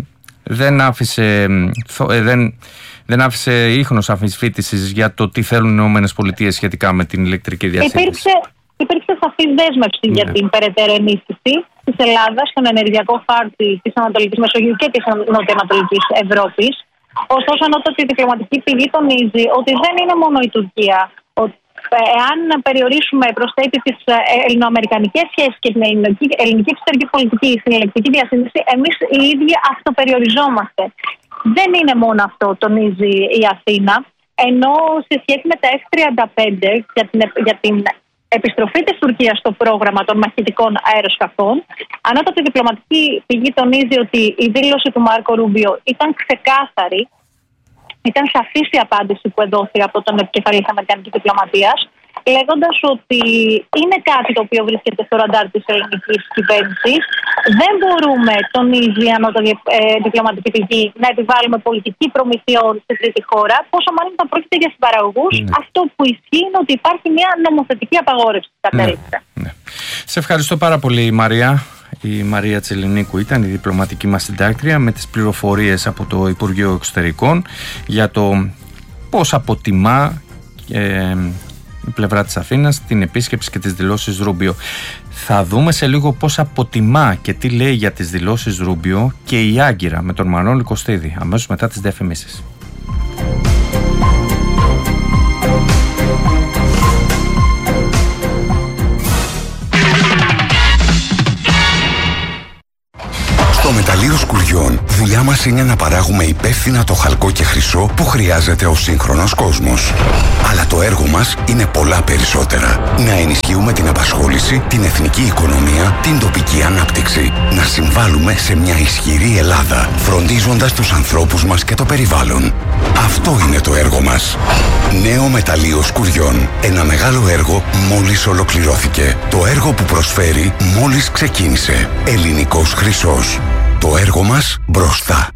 δεν άφησε ίχνος αμφισβήτησης για το τι θέλουν οι ΗΠΑ σχετικά με την ηλεκτρική διασύνδεση. Υπήρξε σαφής δέσμευση για την περαιτέρω ενίσχυση της Ελλάδας στον ενεργειακό χάρτη της Ανατολικής Μεσογείου και της Νοτιοανατολικής Ευρώπης. Ωστόσο, ανώτατη διπλωματική πηγή τονίζει ότι δεν είναι μόνο η Τουρκία. Εάν περιορίσουμε προσθέτει τις ελληνοαμερικανικές σχέσεις και την ελληνική εξωτερική πολιτική στην ηλεκτρική διασύνδεση, εμείς οι ίδιοι αυτοπεριοριζόμαστε. Δεν είναι μόνο αυτό, τονίζει η Αθήνα, ενώ σε σχέση με τα F-35 για την επιστροφή της Τουρκίας στο πρόγραμμα των μαχητικών αεροσκαφών, ανώτατη διπλωματική πηγή τονίζει ότι η δήλωση του Μάρκο Ρούμπιο ήταν ξεκάθαρη, ήταν σαφής η απάντηση που εδόθη από τον επικεφαλής της αμερικανικής διπλωματίας, λέγοντας ότι είναι κάτι το οποίο βρίσκεται στο ραντάρ της ελληνικής κυβέρνησης. Δεν μπορούμε, τονίζει η ανώτατη διπλωματική πηγή, να επιβάλλουμε πολιτική προμηθειών στη τρίτη χώρα, πόσο μάλλον θα πρόκειται για συμπαραγωγούς. Αυτό που ισχύει είναι ότι υπάρχει μια νομοθετική απαγόρευση στα κατέληξα. Σε ευχαριστώ πάρα πολύ, Μαρία. Η Μαρία Τσελινίκου ήταν η διπλωματική μας συντάκτρια με τις πληροφορίες από το Υπουργείο Εξωτερικών για το πώς αποτιμά η πλευρά της Αθήνας την επίσκεψη και τις δηλώσεις Ρούμπιο. Θα δούμε σε λίγο πώς αποτιμά και τι λέει για τις δηλώσεις Ρούμπιο και η Άγκυρα με τον Μανώλη Κωστίδη αμέσως μετά τις διαφημίσεις. Στο Μεταλλείο Σκουριών, δουλειά μας είναι να παράγουμε υπεύθυνα το χαλκό και χρυσό που χρειάζεται ο σύγχρονος κόσμος. Αλλά το έργο μας είναι πολλά περισσότερα. Να ενισχύουμε την απασχόληση, την εθνική οικονομία, την τοπική ανάπτυξη. Να συμβάλλουμε σε μια ισχυρή Ελλάδα, φροντίζοντας τους ανθρώπους μας και το περιβάλλον. Αυτό είναι το έργο μας. Νέο Μεταλλείο Σκουριών. Ένα μεγάλο έργο μόλις ολοκληρώθηκε. Το έργο που προσφέρει μόλις ξεκίνησε. Ελληνικός χρυσός. Το έργο μας μπροστά.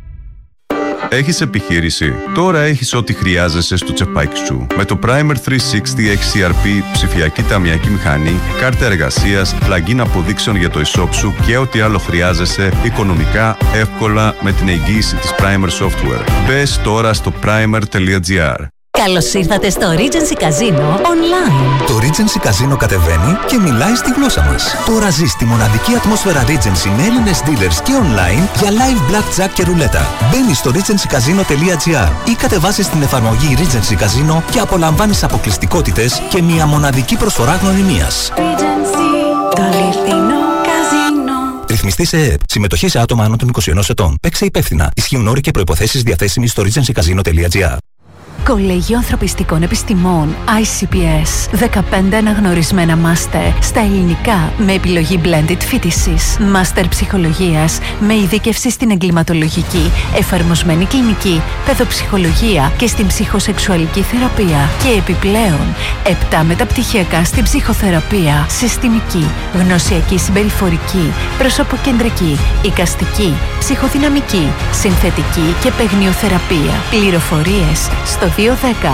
Έχεις επιχείρηση? Τώρα έχεις ό,τι χρειάζεσαι στο τσεπάκι σου. Με το Primer 360 XCRP, ψηφιακή ταμιακή μηχανή, κάρτα εργασίας, plugin αποδείξεων για το e-shop σου και ό,τι άλλο χρειάζεσαι οικονομικά, εύκολα με την εγγύηση της Primer Software. Μπες τώρα στο primer.gr. Καλώς ήρθατε στο Regency Casino Online. Το Regency Casino κατεβαίνει και μιλάει στη γλώσσα μας. Τώρα ζεις τη μοναδική ατμόσφαιρα Regency με Έλληνες dealers και online για live blackjack και ρουλέτα. Μπαίνεις στο regencycasino.gr ή κατεβάσεις την εφαρμογή Regency Casino και απολαμβάνεις αποκλειστικότητες και μια μοναδική προσφορά γνωριμίας. Regency, το αληθινό καζίνο. Ρυθμιστή σε ΕΕΠ. Συμμετοχή σε άτομα άνω των 21 ετών. Παίξε υπεύθυνα. Ισχύουν όροι και προϋποθέσεις διαθέσιμοι στο regencycasino.gr. Κολέγιο Ανθρωπιστικών Επιστημών ICPS. 15 αναγνωρισμένα μάστερ στα ελληνικά με επιλογή blended φοιτησης. Μάστερ ψυχολογίας με ειδίκευση στην εγκληματολογική, εφαρμοσμένη κλινική, παιδοψυχολογία και στην ψυχοσεξουαλική θεραπεία. Και επιπλέον 7 μεταπτυχιακά στην ψυχοθεραπεία, συστημική, γνωσιακή συμπεριφορική, προσωποκεντρική, εικαστική, ψυχοδυναμική, συνθετική και παιγνιοθεραπεία. Πληροφορίες στο 210-645-65-65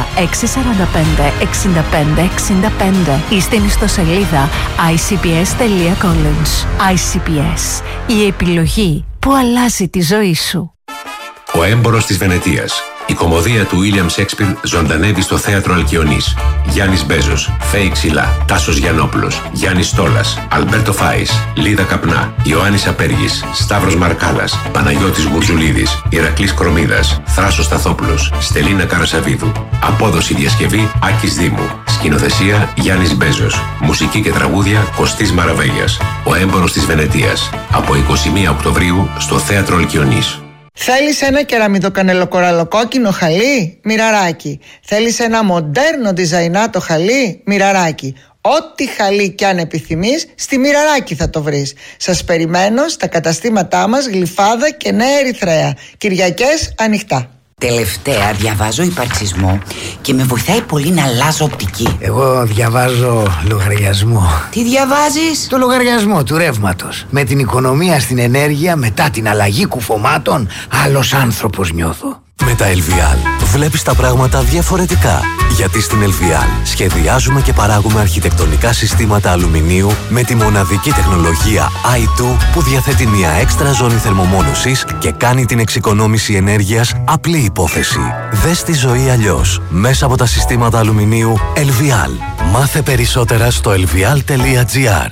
ή στην ιστοσελίδα icps.college. ICPS. Η επιλογή που αλλάζει τη ζωή σου. Ο έμπορος της Βενετίας. Η κωμωδία του William Shakespeare ζωντανεύει στο θέατρο Αλκιονής. Γιάννης Μπέζος, Φέη Ξυλά, Τάσος Γιαννόπουλος, Γιάννης Στόλας, Αλμπέρτο Φάης, Λίδα Καπνά, Ιωάννης Απέργης, Σταύρος Μαρκάλας, Παναγιώτης Γουρζουλίδης, Ηρακλής Κρομίδας, Θράσος Σταθόπουλος, Στελίνα Καρασαβίδου. Απόδοση διασκευή Άκης Δήμου. Σκηνοθεσία Γιάννης Μπέζος. Μουσική και τραγούδια Κωστής Μαραβέγιας. Ο έμπορος της Βενετίας. Από 21 Οκτωβρίου στο θέατρο Αλκιονής. Θέλεις ένα κεραμιτοκανελοκοραλοκόκκινο χαλί? Μοιραράκι. Θέλεις ένα μοντέρνο διζαϊνάτο χαλί? Μοιραράκι. Ό,τι χαλί κι αν επιθυμείς, στη Μοιραράκι θα το βρεις. Σας περιμένω στα καταστήματά μας Γλυφάδα και Νέα Ερυθρέα. Κυριακές ανοιχτά. Τελευταία διαβάζω υπαρξισμό και με βοηθάει πολύ να αλλάζω οπτική. Εγώ διαβάζω λογαριασμό. Τι διαβάζεις? Το λογαριασμό του ρεύματος. Με την οικονομία στην ενέργεια, μετά την αλλαγή κουφωμάτων, άλλος άνθρωπος νιώθω. Με τα LVL βλέπεις τα πράγματα διαφορετικά. Γιατί στην LVL σχεδιάζουμε και παράγουμε αρχιτεκτονικά συστήματα αλουμινίου με τη μοναδική τεχνολογία i2 που διαθέτει μια έξτρα ζώνη θερμομόνωσης και κάνει την εξοικονόμηση ενέργειας απλή υπόθεση. Δες τη ζωή αλλιώς μέσα από τα συστήματα αλουμινίου LVL. Μάθε περισσότερα στο lvl.gr.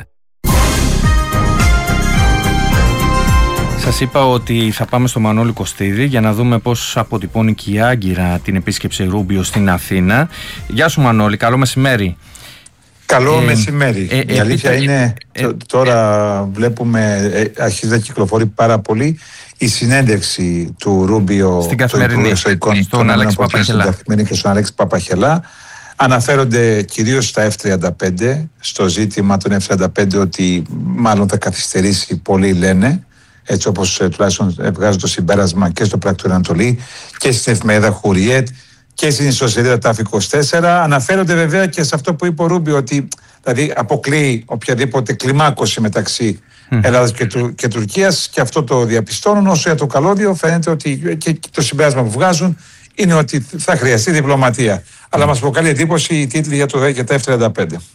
Σας είπα ότι θα πάμε στο Μανώλη Κωστίδη για να δούμε πώς αποτυπώνει και η Άγκυρα την επίσκεψη Ρούμπιο στην Αθήνα. Γεια σου Μανώλη, καλό μεσημέρι. Καλό μεσημέρι. Η αλήθεια είναι, τώρα βλέπουμε, αρχίζει να κυκλοφορεί πάρα πολύ η συνέντευξη του Ρούμπιο στην Καθημερινή, στον Αλέξη Παπαχελά. Και στον Αλέξη Παπαχελά. Αναφέρονται κυρίως στα F-35, στο ζήτημα των F-35 ότι μάλλον θα καθυστερήσει, πολλοί λένε. Έτσι όπως τουλάχιστον βγάζουν το συμπέρασμα και στο Πράκτορο Ανατολή και στην εφημερίδα Χουριέτ και στην ιστοσελίδα ΤΑΦ 24. Αναφέρονται βέβαια και σε αυτό που είπε ο Ρούμπιο, ότι δηλαδή αποκλείει οποιαδήποτε κλιμάκωση μεταξύ Ελλάδας και Τουρκίας, και αυτό το διαπιστώνουν. Όσο για το καλώδιο φαίνεται ότι και το συμπέρασμα που βγάζουν είναι ότι θα χρειαστεί διπλωματία. Αλλά μας προκαλεί εντύπωση οι τίτλοι για τα F-35.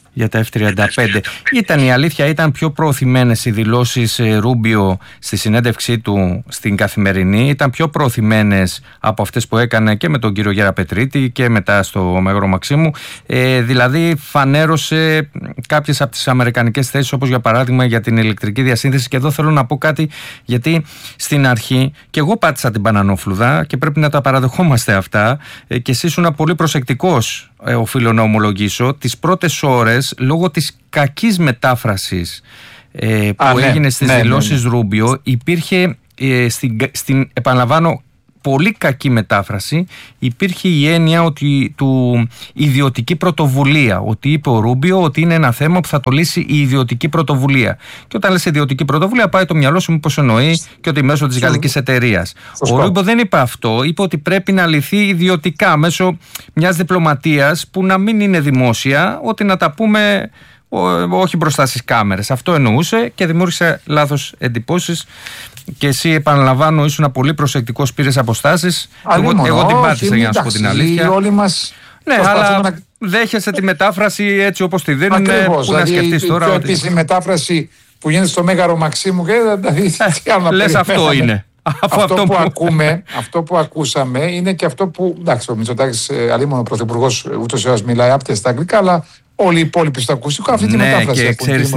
Για τα F-35. Η αλήθεια ήταν πιο προωθημένες οι δηλώσεις Ρούμπιο στη συνέντευξή του στην Καθημερινή. Ήταν πιο προωθημένες από αυτές που έκανε και με τον κύριο Γεραπετρίτη και μετά στο Μέγαρο Μαξίμου. Δηλαδή φανέρωσε κάποιες από τις αμερικανικές θέσεις, όπως για παράδειγμα για την ηλεκτρική διασύνδεση. Και εδώ θέλω να πω κάτι, γιατί στην αρχή και εγώ πάτησα την πανανόφλουδα και πρέπει να τα παραδεχόμαστε αυτά, και εσύ ήσουν πολύ προσεκτικός, οφείλω να ομολογήσω, τις πρώτες ώρες λόγω της κακής μετάφρασης που έγινε στις δηλώσεις Ρούμπιο. Υπήρχε στην επαναλαμβάνω πολύ κακή μετάφραση. Υπήρχε η έννοια ότι του ιδιωτική πρωτοβουλία, ότι είπε ο Ρούμπιο ότι είναι ένα θέμα που θα το λύσει η ιδιωτική πρωτοβουλία. Και όταν λες ιδιωτική πρωτοβουλία, πάει το μυαλό σου μήπως εννοεί και ότι μέσω της γαλλικής εταιρείας. Ο Ρούμπιο δεν είπε αυτό. Είπε ότι πρέπει να λυθεί ιδιωτικά μέσω μιας διπλωματίας που να μην είναι δημόσια, ότι να τα πούμε όχι μπροστά στις κάμερες. Αυτό εννοούσε και δημιούργησε λάθος εντυπώσεις. Και εσύ, επαναλαμβάνω, ήσουν πολύ προσεκτικός, πήρες αποστάσεις. Εγώ την πάτησα, για να σου πω την αλήθεια. Όλοι μας. Ναι, αλλά δέχεσαι τη μετάφραση έτσι όπως τη δίνουν. Ακριβώς, που να σκεφτείς τώρα. Η επίσημη μετάφραση που γίνεται στο Μέγαρο Μαξίμου και λες αυτό είναι. Αυτό που ακούσαμε είναι και αυτό που. Εντάξει, ο Μητσοτάκης, αλίμονο πρωθυπουργός, ούτως ή άλλως μιλάει άπτες στα αγγλικά, αλλά όλοι οι υπόλοιποι στο ακουστικό αυτή τη μετάφραση. Και ξέρεις,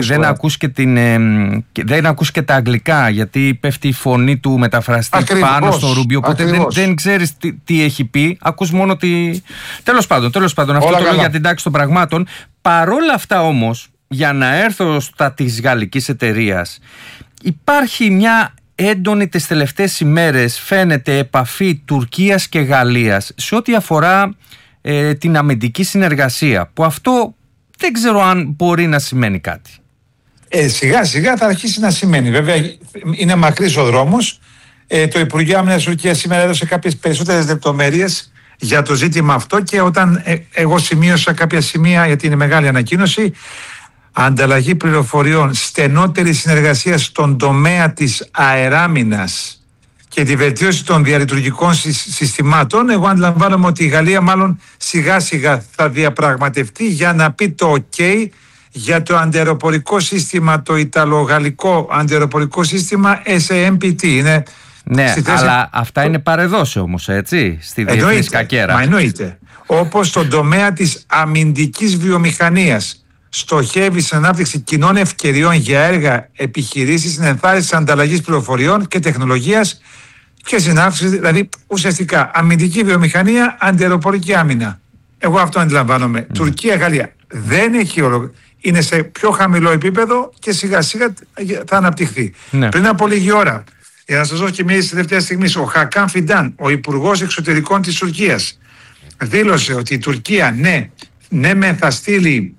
δεν ακούς και τα αγγλικά, γιατί πέφτει η φωνή του μεταφραστή πάνω στο Ρούμπιο. Οπότε δεν ξέρεις τι έχει πει. Ακούς μόνο τη. Τέλος πάντων, αυτό το λέω για την τάξη των πραγμάτων. Παρόλα αυτά όμως, για να έρθω στα της γαλλικής εταιρείας, υπάρχει μια έντονη τις τελευταίες ημέρες, φαίνεται, επαφή Τουρκίας και Γαλλίας σε ό,τι αφορά την αμυντική συνεργασία, που αυτό δεν ξέρω αν μπορεί να σημαίνει κάτι. Σιγά σιγά θα αρχίσει να σημαίνει. Βέβαια είναι μακρύς ο δρόμος. Το Υπουργείο Άμυνας Τουρκίας σήμερα έδωσε κάποιες περισσότερες λεπτομέρειες για το ζήτημα αυτό, και όταν εγώ σημείωσα κάποια σημεία, γιατί είναι μεγάλη ανακοίνωση, ανταλλαγή πληροφοριών, στενότερη συνεργασία στον τομέα της αεράμινας και τη βελτίωση των διαλειτουργικών συστημάτων. Εγώ αντιλαμβάνομαι ότι η Γαλλία μάλλον σιγά σιγά θα διαπραγματευτεί για να πει το OK για το αντιαεροπορικό σύστημα, το ιταλογαλλικό αντιαεροπορικό σύστημα SAMPT. Είναι αλλά αυτά είναι παρεδώσει όμως, έτσι, στη διεθνή σκακέρα. Μα εννοείται. Όπως στον τομέα της αμυντικής βιομηχανίας στοχεύει στην ανάπτυξη κοινών ευκαιριών για έργα, επιχειρήσεις, στην ενθάρρυνση της ανταλλαγής πληροφοριών και τεχνολογίας και στην αύξηση, δηλαδή ουσιαστικά αμυντική βιομηχανία, αντιαεροπορική άμυνα. Εγώ αυτό αντιλαμβάνομαι. Τουρκία, Γαλλία δεν έχει είναι σε πιο χαμηλό επίπεδο και σιγά σιγά θα αναπτυχθεί. Πριν από λίγη ώρα, για να σας δώσω και μια τελευταία στιγμή, ο Χακάν Φιντάν, ο Υπουργός Εξωτερικών της Τουρκίας, δήλωσε ότι η Τουρκία ναι θα στείλει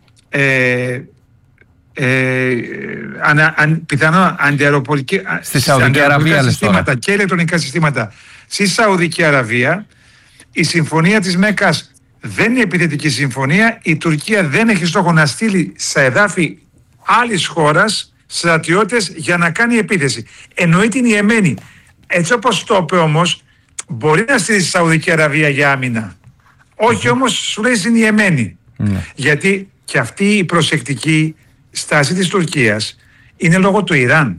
πιθανό αντιαεροπορική στη Σαουδική Αραβία συστήματα και ηλεκτρονικά συστήματα στη Σαουδική Αραβία. Η συμφωνία της Μέκας δεν είναι επιθετική συμφωνία. Η Τουρκία δεν έχει στόχο να στείλει σε εδάφη άλλης χώρας στρατιώτες για να κάνει επίθεση. Εννοεί την Ιεμένη. Έτσι όπως το είπε όμως, μπορεί να στείλει στη Σαουδική Αραβία για άμυνα. Όχι όμως, σου λέει, στην Ιεμένη. Γιατί και αυτή η προσεκτική στάση της Τουρκίας είναι λόγω του Ιράν.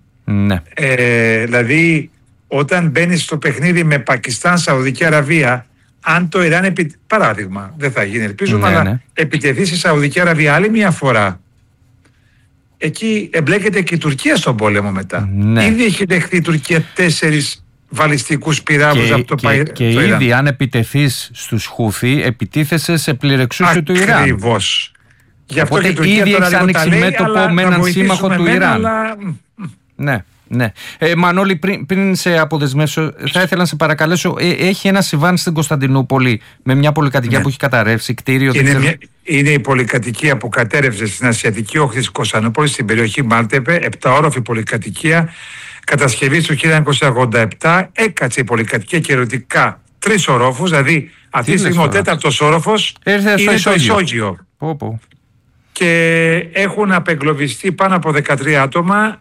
Δηλαδή όταν μπαίνεις στο παιχνίδι με Πακιστάν, Σαουδική Αραβία, αν το Ιράν παράδειγμα, δεν θα γίνει ελπίζουμε, αλλά επιτεθεί στη Σαουδική Αραβία άλλη μια φορά, εκεί εμπλέκεται και η Τουρκία στον πόλεμο μετά. Ήδη έχει δεχθεί η Τουρκία 4 βαλιστικούς πυράβλους από το Ιράν. Και ήδη αν επιτεθείς στους Χούθι, επιτίθεσαι σε πληρεξούσιο του Ιράν. Ακριβώς. Γι' αυτό οπότε και η Τουρκία ήδη τώρα έχει ανοίξει μέτωπο με έναν σύμμαχο του Ιράν. Ναι. Μανώλη, πριν σε αποδεσμεύσω, θα ήθελα να σε παρακαλέσω. Έχει ένα συμβάν στην Κωνσταντινούπολη με μια πολυκατοικία που έχει καταρρεύσει, κτίριο. Είναι η πολυκατοικία που κατέρευσε στην ασιατική όχθη της Κωνσταντινούπολης, στην περιοχή Μάλτεπε, 7όροφη πολυκατοικία. Κατασκευή του 1987, έκατσε η πολυκατοικία και ερωτικά 3 ορόφους, δηλαδή αυτή τη στιγμή ο 4ος όροφος είναι το ισόγειο. Και έχουν απεγκλωβιστεί πάνω από 13 άτομα,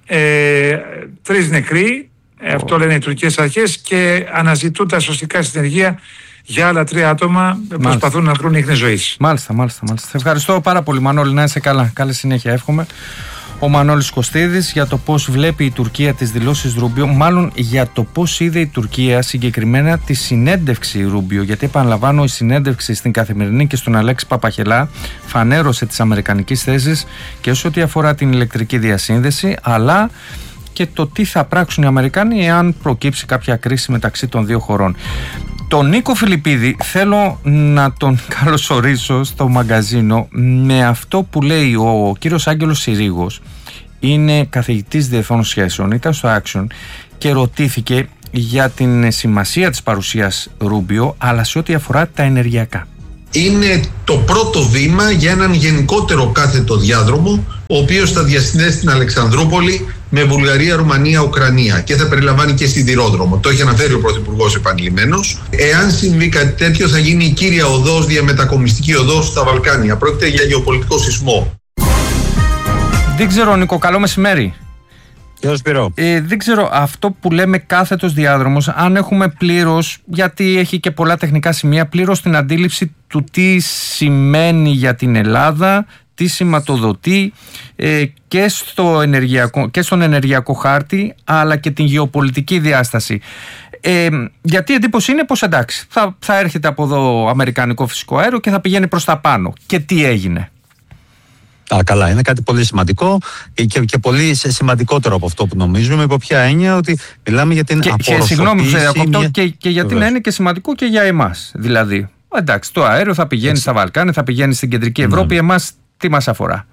3 νεκροί, αυτό λένε οι τουρκικές αρχές, και αναζητούν τα σωστικά συνεργεία για άλλα 3 άτομα προσπαθούν να βρουν ίχνη ζωής. Μάλιστα. Ευχαριστώ πάρα πολύ, Μανώλη, να είσαι καλά. Καλή συνέχεια, εύχομαι. Ο Μανώλης Κωστίδης για το πώς βλέπει η Τουρκία τις δηλώσεις Ρούμπιο, μάλλον για το πώς είδε η Τουρκία συγκεκριμένα τη συνέντευξη Ρούμπιο, γιατί επαναλαμβάνω, η συνέντευξη στην Καθημερινή και στον Αλέξη Παπαχελά φανέρωσε τις αμερικανικές θέσεις και σε ό,τι αφορά την ηλεκτρική διασύνδεση, αλλά και το τι θα πράξουν οι Αμερικάνοι εάν προκύψει κάποια κρίση μεταξύ των δύο χωρών. Τον Νίκο Φιλιππίδη θέλω να τον καλωσορίσω στο μαγκαζίνο με αυτό που λέει ο κύριος Άγγελος Συρίγος. Είναι καθηγητής διεθνών σχέσεων, ήταν στο Action και ρωτήθηκε για την σημασία της παρουσίας Ρούμπιο, αλλά σε ό,τι αφορά τα ενεργειακά. Είναι το πρώτο βήμα για έναν γενικότερο κάθετο διάδρομο, ο οποίος θα διασυνδέσει την Αλεξανδρούπολη με Βουλγαρία, Ρουμανία, Ουκρανία και θα περιλαμβάνει και σιδηρόδρομο. Το έχει αναφέρει ο Πρωθυπουργός επανειλημμένος. Εάν συμβεί κάτι τέτοιο, θα γίνει η κύρια οδός, διαμετακομιστική οδός στα Βαλκάνια. Πρόκειται για γεωπολιτικό σεισμό. Δεν ξέρω, Νίκο, καλό μεσημέρι. Δεν ξέρω, αυτό που λέμε κάθετος διάδρομος, αν έχουμε πλήρως, γιατί έχει και πολλά τεχνικά σημεία, πλήρως την αντίληψη του τι σημαίνει για την Ελλάδα, τι σηματοδοτεί και στον ενεργειακό χάρτη, αλλά και την γεωπολιτική διάσταση. Γιατί η εντύπωση είναι πως εντάξει, θα έρχεται από εδώ αμερικανικό φυσικό αέριο και θα πηγαίνει προς τα πάνω. Και τι έγινε? Καλά, είναι κάτι πολύ σημαντικό και πολύ σημαντικότερο από αυτό που νομίζουμε, υπό ποια έννοια ότι μιλάμε για την απορροφοποίηση. Συγγνώμη που σε διακόπτω, και γιατί να είναι και σημαντικό και για εμάς. Δηλαδή, εντάξει, το αέριο θα πηγαίνει στα Βαλκάνια, θα πηγαίνει στην κεντρική Ευρώπη, εμάς τι μας αφορά?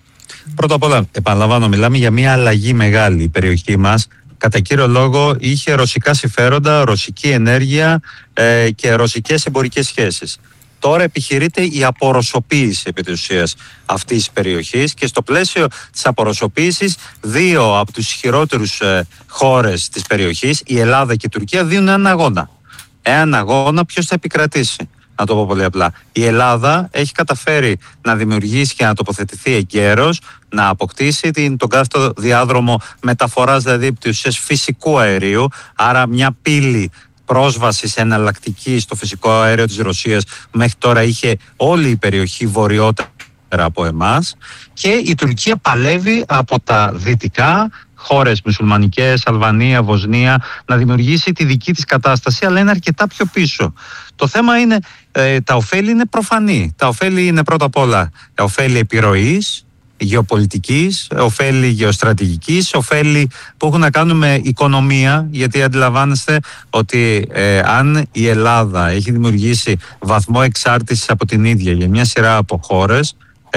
Πρώτα απ' όλα, επαναλαμβάνω, μιλάμε για μια αλλαγή μεγάλη. Η περιοχή μας, κατά κύριο λόγο, είχε ρωσικά συμφέροντα, ρωσική ενέργεια και ρωσικές εμπορικές σχέσεις. Τώρα επιχειρείται η απορροσοποίηση επί της ουσίας αυτής της περιοχής και στο πλαίσιο της απορροσοποίησης δύο από τους ισχυρότερους χώρες της περιοχής, η Ελλάδα και η Τουρκία, δίνουν έναν αγώνα. Έναν αγώνα ποιος θα επικρατήσει. Να το πω πολύ απλά. Η Ελλάδα έχει καταφέρει να δημιουργήσει και να τοποθετηθεί εγκαίρως, να αποκτήσει τον κάθετο διάδρομο μεταφοράς, δηλαδή επί της ουσίας φυσικού αερίου, άρα μια πύλη πρόσβαση σε εναλλακτική στο φυσικό αέριο της Ρωσίας που μέχρι τώρα είχε όλη η περιοχή βορειότερα από εμάς, και η Τουρκία παλεύει από τα δυτικά χώρες μουσουλμανικές, Αλβανία, Βοσνία, να δημιουργήσει τη δική της κατάσταση, αλλά είναι αρκετά πιο πίσω. Το θέμα είναι, τα ωφέλη είναι προφανή. Τα ωφέλη είναι πρώτα απ' όλα τα ωφέλη επιρροής, γεωπολιτικής, ωφέλη γεωστρατηγικής, ωφέλη που έχουν να κάνουν με οικονομία, γιατί αντιλαμβάνεστε ότι αν η Ελλάδα έχει δημιουργήσει βαθμό εξάρτησης από την ίδια για μια σειρά από χώρες,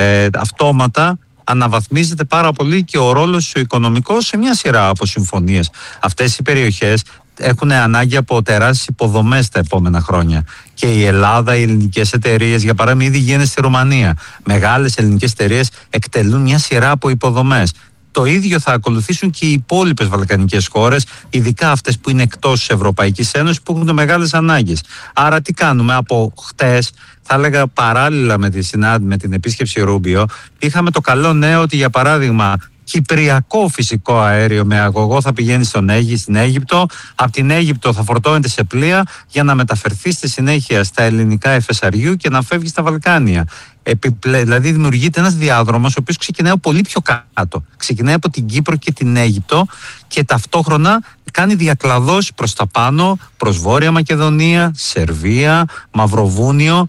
αυτόματα αναβαθμίζεται πάρα πολύ και ο ρόλος του οικονομικός σε μια σειρά από συμφωνίες. Αυτές οι περιοχές έχουν ανάγκη από τεράστιες υποδομές τα επόμενα χρόνια. Και η Ελλάδα, οι ελληνικές εταιρείες, για παράδειγμα, ήδη γίνεται στη Ρουμανία. Μεγάλες ελληνικές εταιρείες εκτελούν μια σειρά από υποδομές. Το ίδιο θα ακολουθήσουν και οι υπόλοιπες βαλκανικές χώρες, ειδικά αυτές που είναι εκτός της Ευρωπαϊκής Ένωσης, που έχουν μεγάλες ανάγκες. Άρα τι κάνουμε? Από χτες, θα έλεγα παράλληλα με την επίσκεψη Ρούμπιο, είχαμε το καλό νέο ότι, για παράδειγμα, κυπριακό φυσικό αέριο με αγωγό θα πηγαίνει στην Αίγυπτο, από την Αίγυπτο θα φορτώνεται σε πλοία για να μεταφερθεί στη συνέχεια στα ελληνικά FSRU και να φεύγει στα Βαλκάνια. Δηλαδή δημιουργείται ένας διάδρομος ο οποίος ξεκινάει πολύ πιο κάτω. Ξεκινάει από την Κύπρο και την Αίγυπτο και ταυτόχρονα κάνει διακλαδώσεις προς τα πάνω, προς Βόρεια Μακεδονία, Σερβία, Μαυροβούνιο,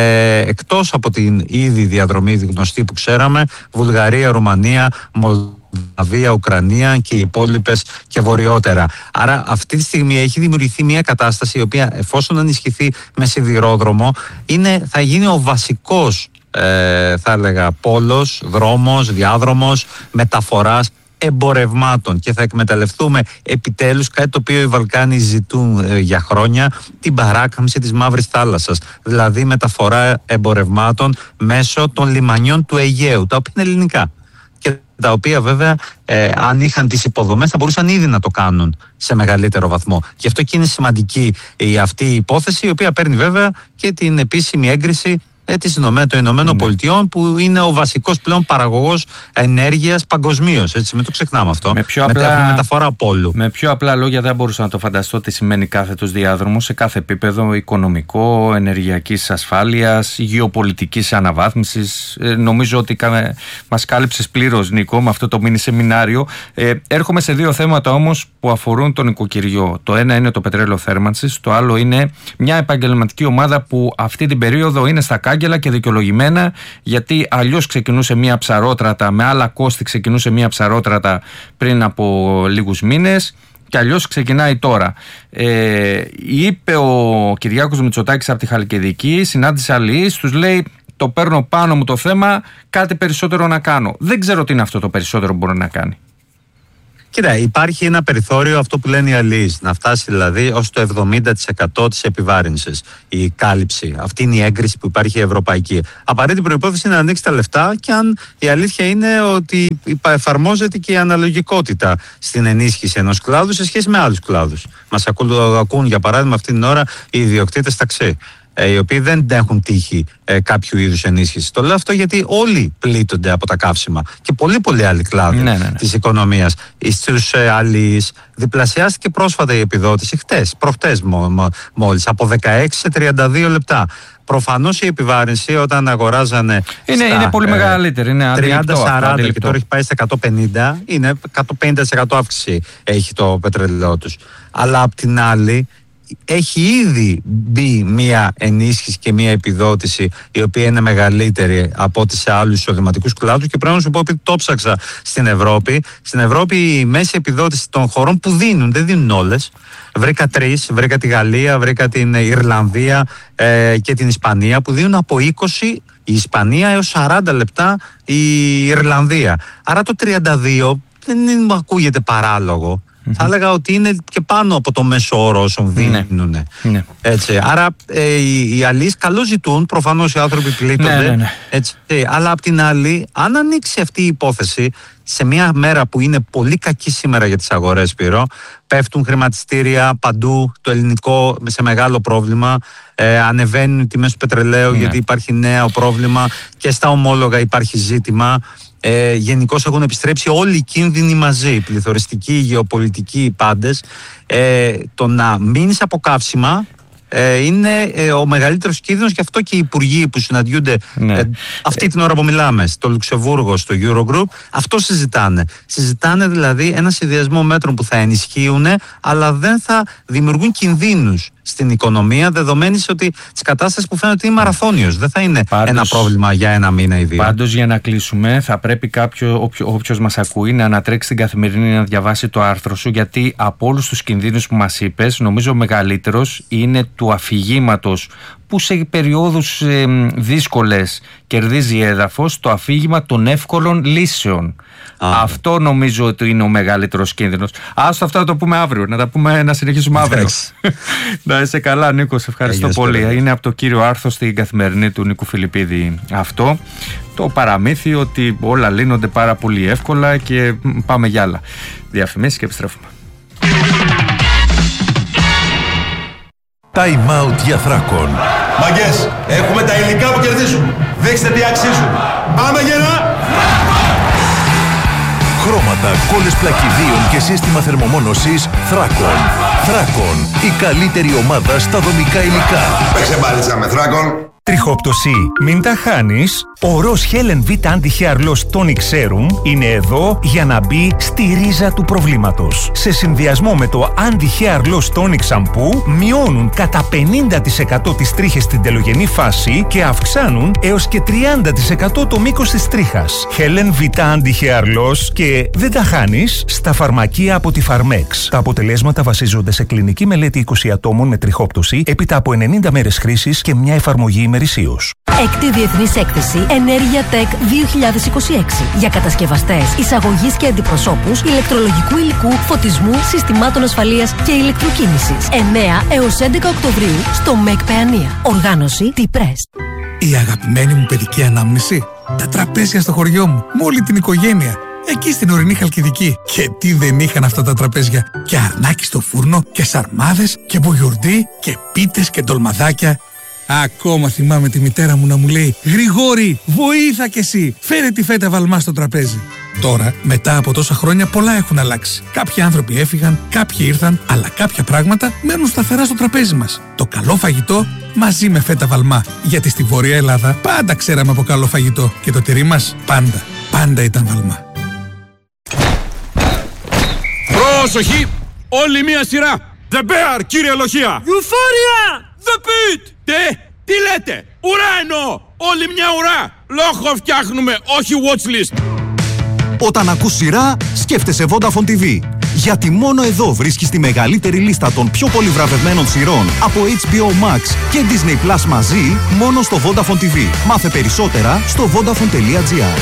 εκτός από την ήδη διαδρομή γνωστή που ξέραμε, Βουλγαρία, Ρουμανία, Μολδαβία, Ουκρανία και οι υπόλοιπες και βορειότερα. Άρα αυτή τη στιγμή έχει δημιουργηθεί μια κατάσταση η οποία, εφόσον ενισχυθεί με σιδηρόδρομο, θα γίνει ο βασικός θα έλεγα πόλος, δρόμος, διάδρομος μεταφοράς εμπορευμάτων και θα εκμεταλλευτούμε επιτέλους κάτι το οποίο οι Βαλκάνοι ζητούν για χρόνια, την παράκαμψη της Μαύρης Θάλασσας, δηλαδή μεταφορά εμπορευμάτων μέσω των λιμανιών του Αιγαίου, τα οποία είναι ελληνικά και τα οποία βέβαια αν είχαν τις υποδομές θα μπορούσαν ήδη να το κάνουν σε μεγαλύτερο βαθμό. Γι' αυτό και είναι σημαντική αυτή η υπόθεση, η οποία παίρνει βέβαια και την επίσημη έγκριση των Ηνωμένων Πολιτειών, που είναι ο βασικός πλέον παραγωγός ενέργειας παγκοσμίως. Έτσι, μην το ξεχνάμε αυτό. Με μεταφορά πόλου. Με πιο απλά λόγια, δεν μπορούσα να το φανταστώ τι σημαίνει κάθετος διάδρομος σε κάθε επίπεδο: οικονομικό, ενεργειακής ασφάλειας, γεωπολιτικής αναβάθμισης. Νομίζω ότι μας κάλυψες πλήρως, Νίκο, με αυτό το μίνι σεμινάριο. Έρχομαι σε δύο θέματα όμως που αφορούν τον οικοκυριό. Το ένα είναι το πετρέλαιο θέρμανσης, το άλλο είναι μια επαγγελματική ομάδα που αυτή την περίοδο είναι στα κάγκελα και δικαιολογημένα, γιατί αλλιώς ξεκινούσε μια ψαρότρατα, με άλλα κόστη ξεκινούσε μια ψαρότρατα πριν από λίγους μήνες, και αλλιώς ξεκινάει τώρα. Είπε ο Κυριάκος Μητσοτάκης από τη Χαλκιδική, συνάντησε αλληλείς, τους λέει: το παίρνω πάνω μου το θέμα, κάτι περισσότερο να κάνω. Δεν ξέρω τι είναι αυτό το περισσότερο που μπορεί να κάνει. Κοίτα, υπάρχει ένα περιθώριο, αυτό που λένε οι αλληλείς, να φτάσει δηλαδή ως το 70% της επιβάρυνσης η κάλυψη. Αυτή είναι η έγκριση που υπάρχει η ευρωπαϊκή. Απαραίτητη προϋπόθεση είναι να ανοίξει τα λεφτά, και αν η αλήθεια είναι ότι εφαρμόζεται και η αναλογικότητα στην ενίσχυση ενός κλάδου σε σχέση με άλλους κλάδους. Μας ακούν για παράδειγμα αυτή την ώρα οι ιδιοκτήτες ταξί, οι οποίοι δεν έχουν τύχει κάποιου είδους ενίσχυση. Το λέω αυτό γιατί όλοι πλήττονται από τα καύσιμα και πολλοί άλλοι κλάδοι της οικονομίας. Στους αλληλείς διπλασιάστηκε πρόσφατα η επιδότηση προχτές μόλις, από 16 σε 32 λεπτά. Προφανώς η επιβάρυνση όταν αγοράζανε είναι πολύ μεγαλύτερη, είναι 30-40 και τώρα έχει πάει στα 150, είναι 150% αύξηση έχει το πετρελαιό τους. Αλλά απ' την άλλη έχει ήδη μπει μια ενίσχυση και μια επιδότηση η οποία είναι μεγαλύτερη από ό,τι σε άλλους εισοδηματικούς κλάδους, και πρέπει να σου πω, επειδή το ψάξα στην Ευρώπη. Στην Ευρώπη η μέση επιδότηση των χωρών που δίνουν, δεν δίνουν όλες. Βρήκα 3, βρήκα τη Γαλλία, βρήκα την Ιρλανδία και την Ισπανία, που δίνουν από 20 η Ισπανία έως 40 λεπτά η Ιρλανδία. Άρα το 32 δεν μου ακούγεται παράλογο. Θα έλεγα ότι είναι και πάνω από το μέσο όρο όσων δίνουν. Έτσι. Άρα οι αλληλείς καλώς ζητούν, προφανώς οι άνθρωποι πλήττονται. Έτσι. Αλλά απ' την άλλη, αν ανοίξει αυτή η υπόθεση σε μια μέρα που είναι πολύ κακή σήμερα για τις αγορές, Σπύρο, πέφτουν χρηματιστήρια παντού, το ελληνικό σε μεγάλο πρόβλημα, ανεβαίνουν οι τιμές του πετρελαίου γιατί υπάρχει νέο πρόβλημα, και στα ομόλογα υπάρχει ζήτημα. Γενικώς έχουν επιστρέψει όλοι οι κίνδυνοι μαζί, οι πληθωριστικοί, οι γεωπολιτικοί, οι πάντες. Το να μείνεις από καύσιμα είναι ο μεγαλύτερος κίνδυνος, και αυτό και οι υπουργοί που συναντιούνται αυτή την ώρα που μιλάμε στο Λουξεμβούργο, στο Eurogroup, αυτό συζητάνε. Συζητάνε δηλαδή ένα συνδυασμό μέτρων που θα ενισχύουν, αλλά δεν θα δημιουργούν κινδύνους στην οικονομία, δεδομένης ότι της κατάστασης που φαίνεται ότι είναι μαραθώνιος. Δεν θα είναι ένα πρόβλημα για ένα μήνα ή δύο. Πάντως, για να κλείσουμε, θα πρέπει όποιος μας ακούει να ανατρέξει στην Καθημερινή να διαβάσει το άρθρο σου, γιατί από όλους τους κινδύνους που μας είπες, νομίζω ο μεγαλύτερος είναι του αφηγήματος, που σε περιόδους δύσκολες κερδίζει έδαφος, το αφήγημα των εύκολων λύσεων. Αυτό νομίζω ότι είναι ο μεγαλύτερος κίνδυνος. Άστο αυτά να το πούμε αύριο, να συνεχίσουμε αύριο. Να είσαι καλά, Νίκο, σε ευχαριστώ πολύ. Είναι από το κύριο άρθρο στην Καθημερινή του Νίκου Φιλιππίδη αυτό. Το παραμύθι ότι όλα λύνονται πάρα πολύ εύκολα και πάμε για άλλα. Διαφημίσεις και επιστρέφουμε. Time out για Θράκον. Μαγκές, έχουμε τα υλικά που κερδίζουν. Δείξτε τι αξίζουν. Πάμε γερά! Χρώματα, κόλλες πλακιδίων και σύστημα θερμομόνωσης Θράκον. Θράκον, η καλύτερη ομάδα στα δομικά υλικά. Παίξε μπάλιτσα με Θράκον. Τριχόπτωση, μην τα χάνεις. Ο Ροζ Helen V Anti-Hair Loss Tonic Serum είναι εδώ για να μπει στη ρίζα του προβλήματος. Σε συνδυασμό με το Anti-Hair Loss Tonic Shampoo μειώνουν κατά 50% τις τρίχες στην τελογενή φάση και αυξάνουν έως και 30% το μήκος της τρίχας. Helen V Anti-Hair Loss, και δεν τα χάνεις στα φαρμακεία από τη Pharmex. Τα αποτελέσματα βασίζονται σε κλινική μελέτη 20 ατόμων με τριχόπτωση έπειτα από 90 μέρες χρήσης και μια εφαρμογή ημερησίως. Έκτη Διεθνής Έκθεση Ενέργεια Tech 2026 για κατασκευαστές, εισαγωγής και αντιπροσώπους ηλεκτρολογικού υλικού, φωτισμού, συστημάτων ασφαλείας και ηλεκτροκίνησης. 9 έως 11 Οκτωβρίου στο ΜΕΚ Παιανία. Οργάνωση T-Press. Η αγαπημένη μου παιδική ανάμνηση. Τα τραπέζια στο χωριό μου, με όλη την οικογένεια. Εκεί στην ορεινή Χαλκιδική. Και τι δεν είχαν αυτά τα τραπέζια. Και αρνάκι στο φούρνο, και σαρμάδες, και μπουγιουρντί, και πίτες και ντολμαδάκια. Ακόμα θυμάμαι τη μητέρα μου να μου λέει «Γρηγόρη, βοήθα κι εσύ, φέρε τη φέτα βαλμά στο τραπέζι». Τώρα, μετά από τόσα χρόνια, πολλά έχουν αλλάξει. Κάποιοι άνθρωποι έφυγαν, κάποιοι ήρθαν, αλλά κάποια πράγματα μένουν σταθερά στο τραπέζι μας. Το καλό φαγητό μαζί με φέτα βαλμά. Γιατί στη Βόρεια Ελλάδα πάντα ξέραμε από καλό φαγητό και το τυρί μας πάντα ήταν βαλμά. Πρόσοχη! Όλη μία σειρά! The Bear, κύριε Λοχεία! Euphoria! The Pit! Τι λέτε! Ουρά εννοώ! Όλη μια ουρά! Λόγο φτιάχνουμε, όχι watchlist! Όταν ακούς σειρά, σκέφτεσαι Vodafone TV. Γιατί μόνο εδώ βρίσκεις τη μεγαλύτερη λίστα των πιο πολύ βραβευμένων σειρών από HBO Max και Disney Plus μαζί, μόνο στο Vodafone TV. Μάθε περισσότερα στο vodafone.gr.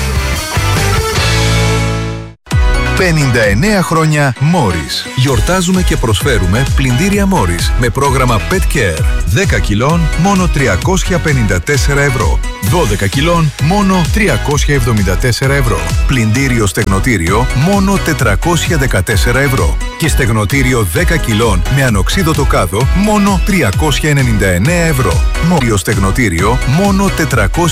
59 χρόνια Morris. Γιορτάζουμε και προσφέρουμε πλυντήρια Morris με πρόγραμμα Pet Care. 10 κιλών μόνο 354 ευρώ. 12 κιλών μόνο 374 ευρώ. Πλυντήριο στεγνοτήριο μόνο 414 ευρώ. Και στεγνοτήριο 10 κιλών με ανοξίδωτο κάδο μόνο 399 ευρώ. Μόριο στεγνοτήριο μόνο 499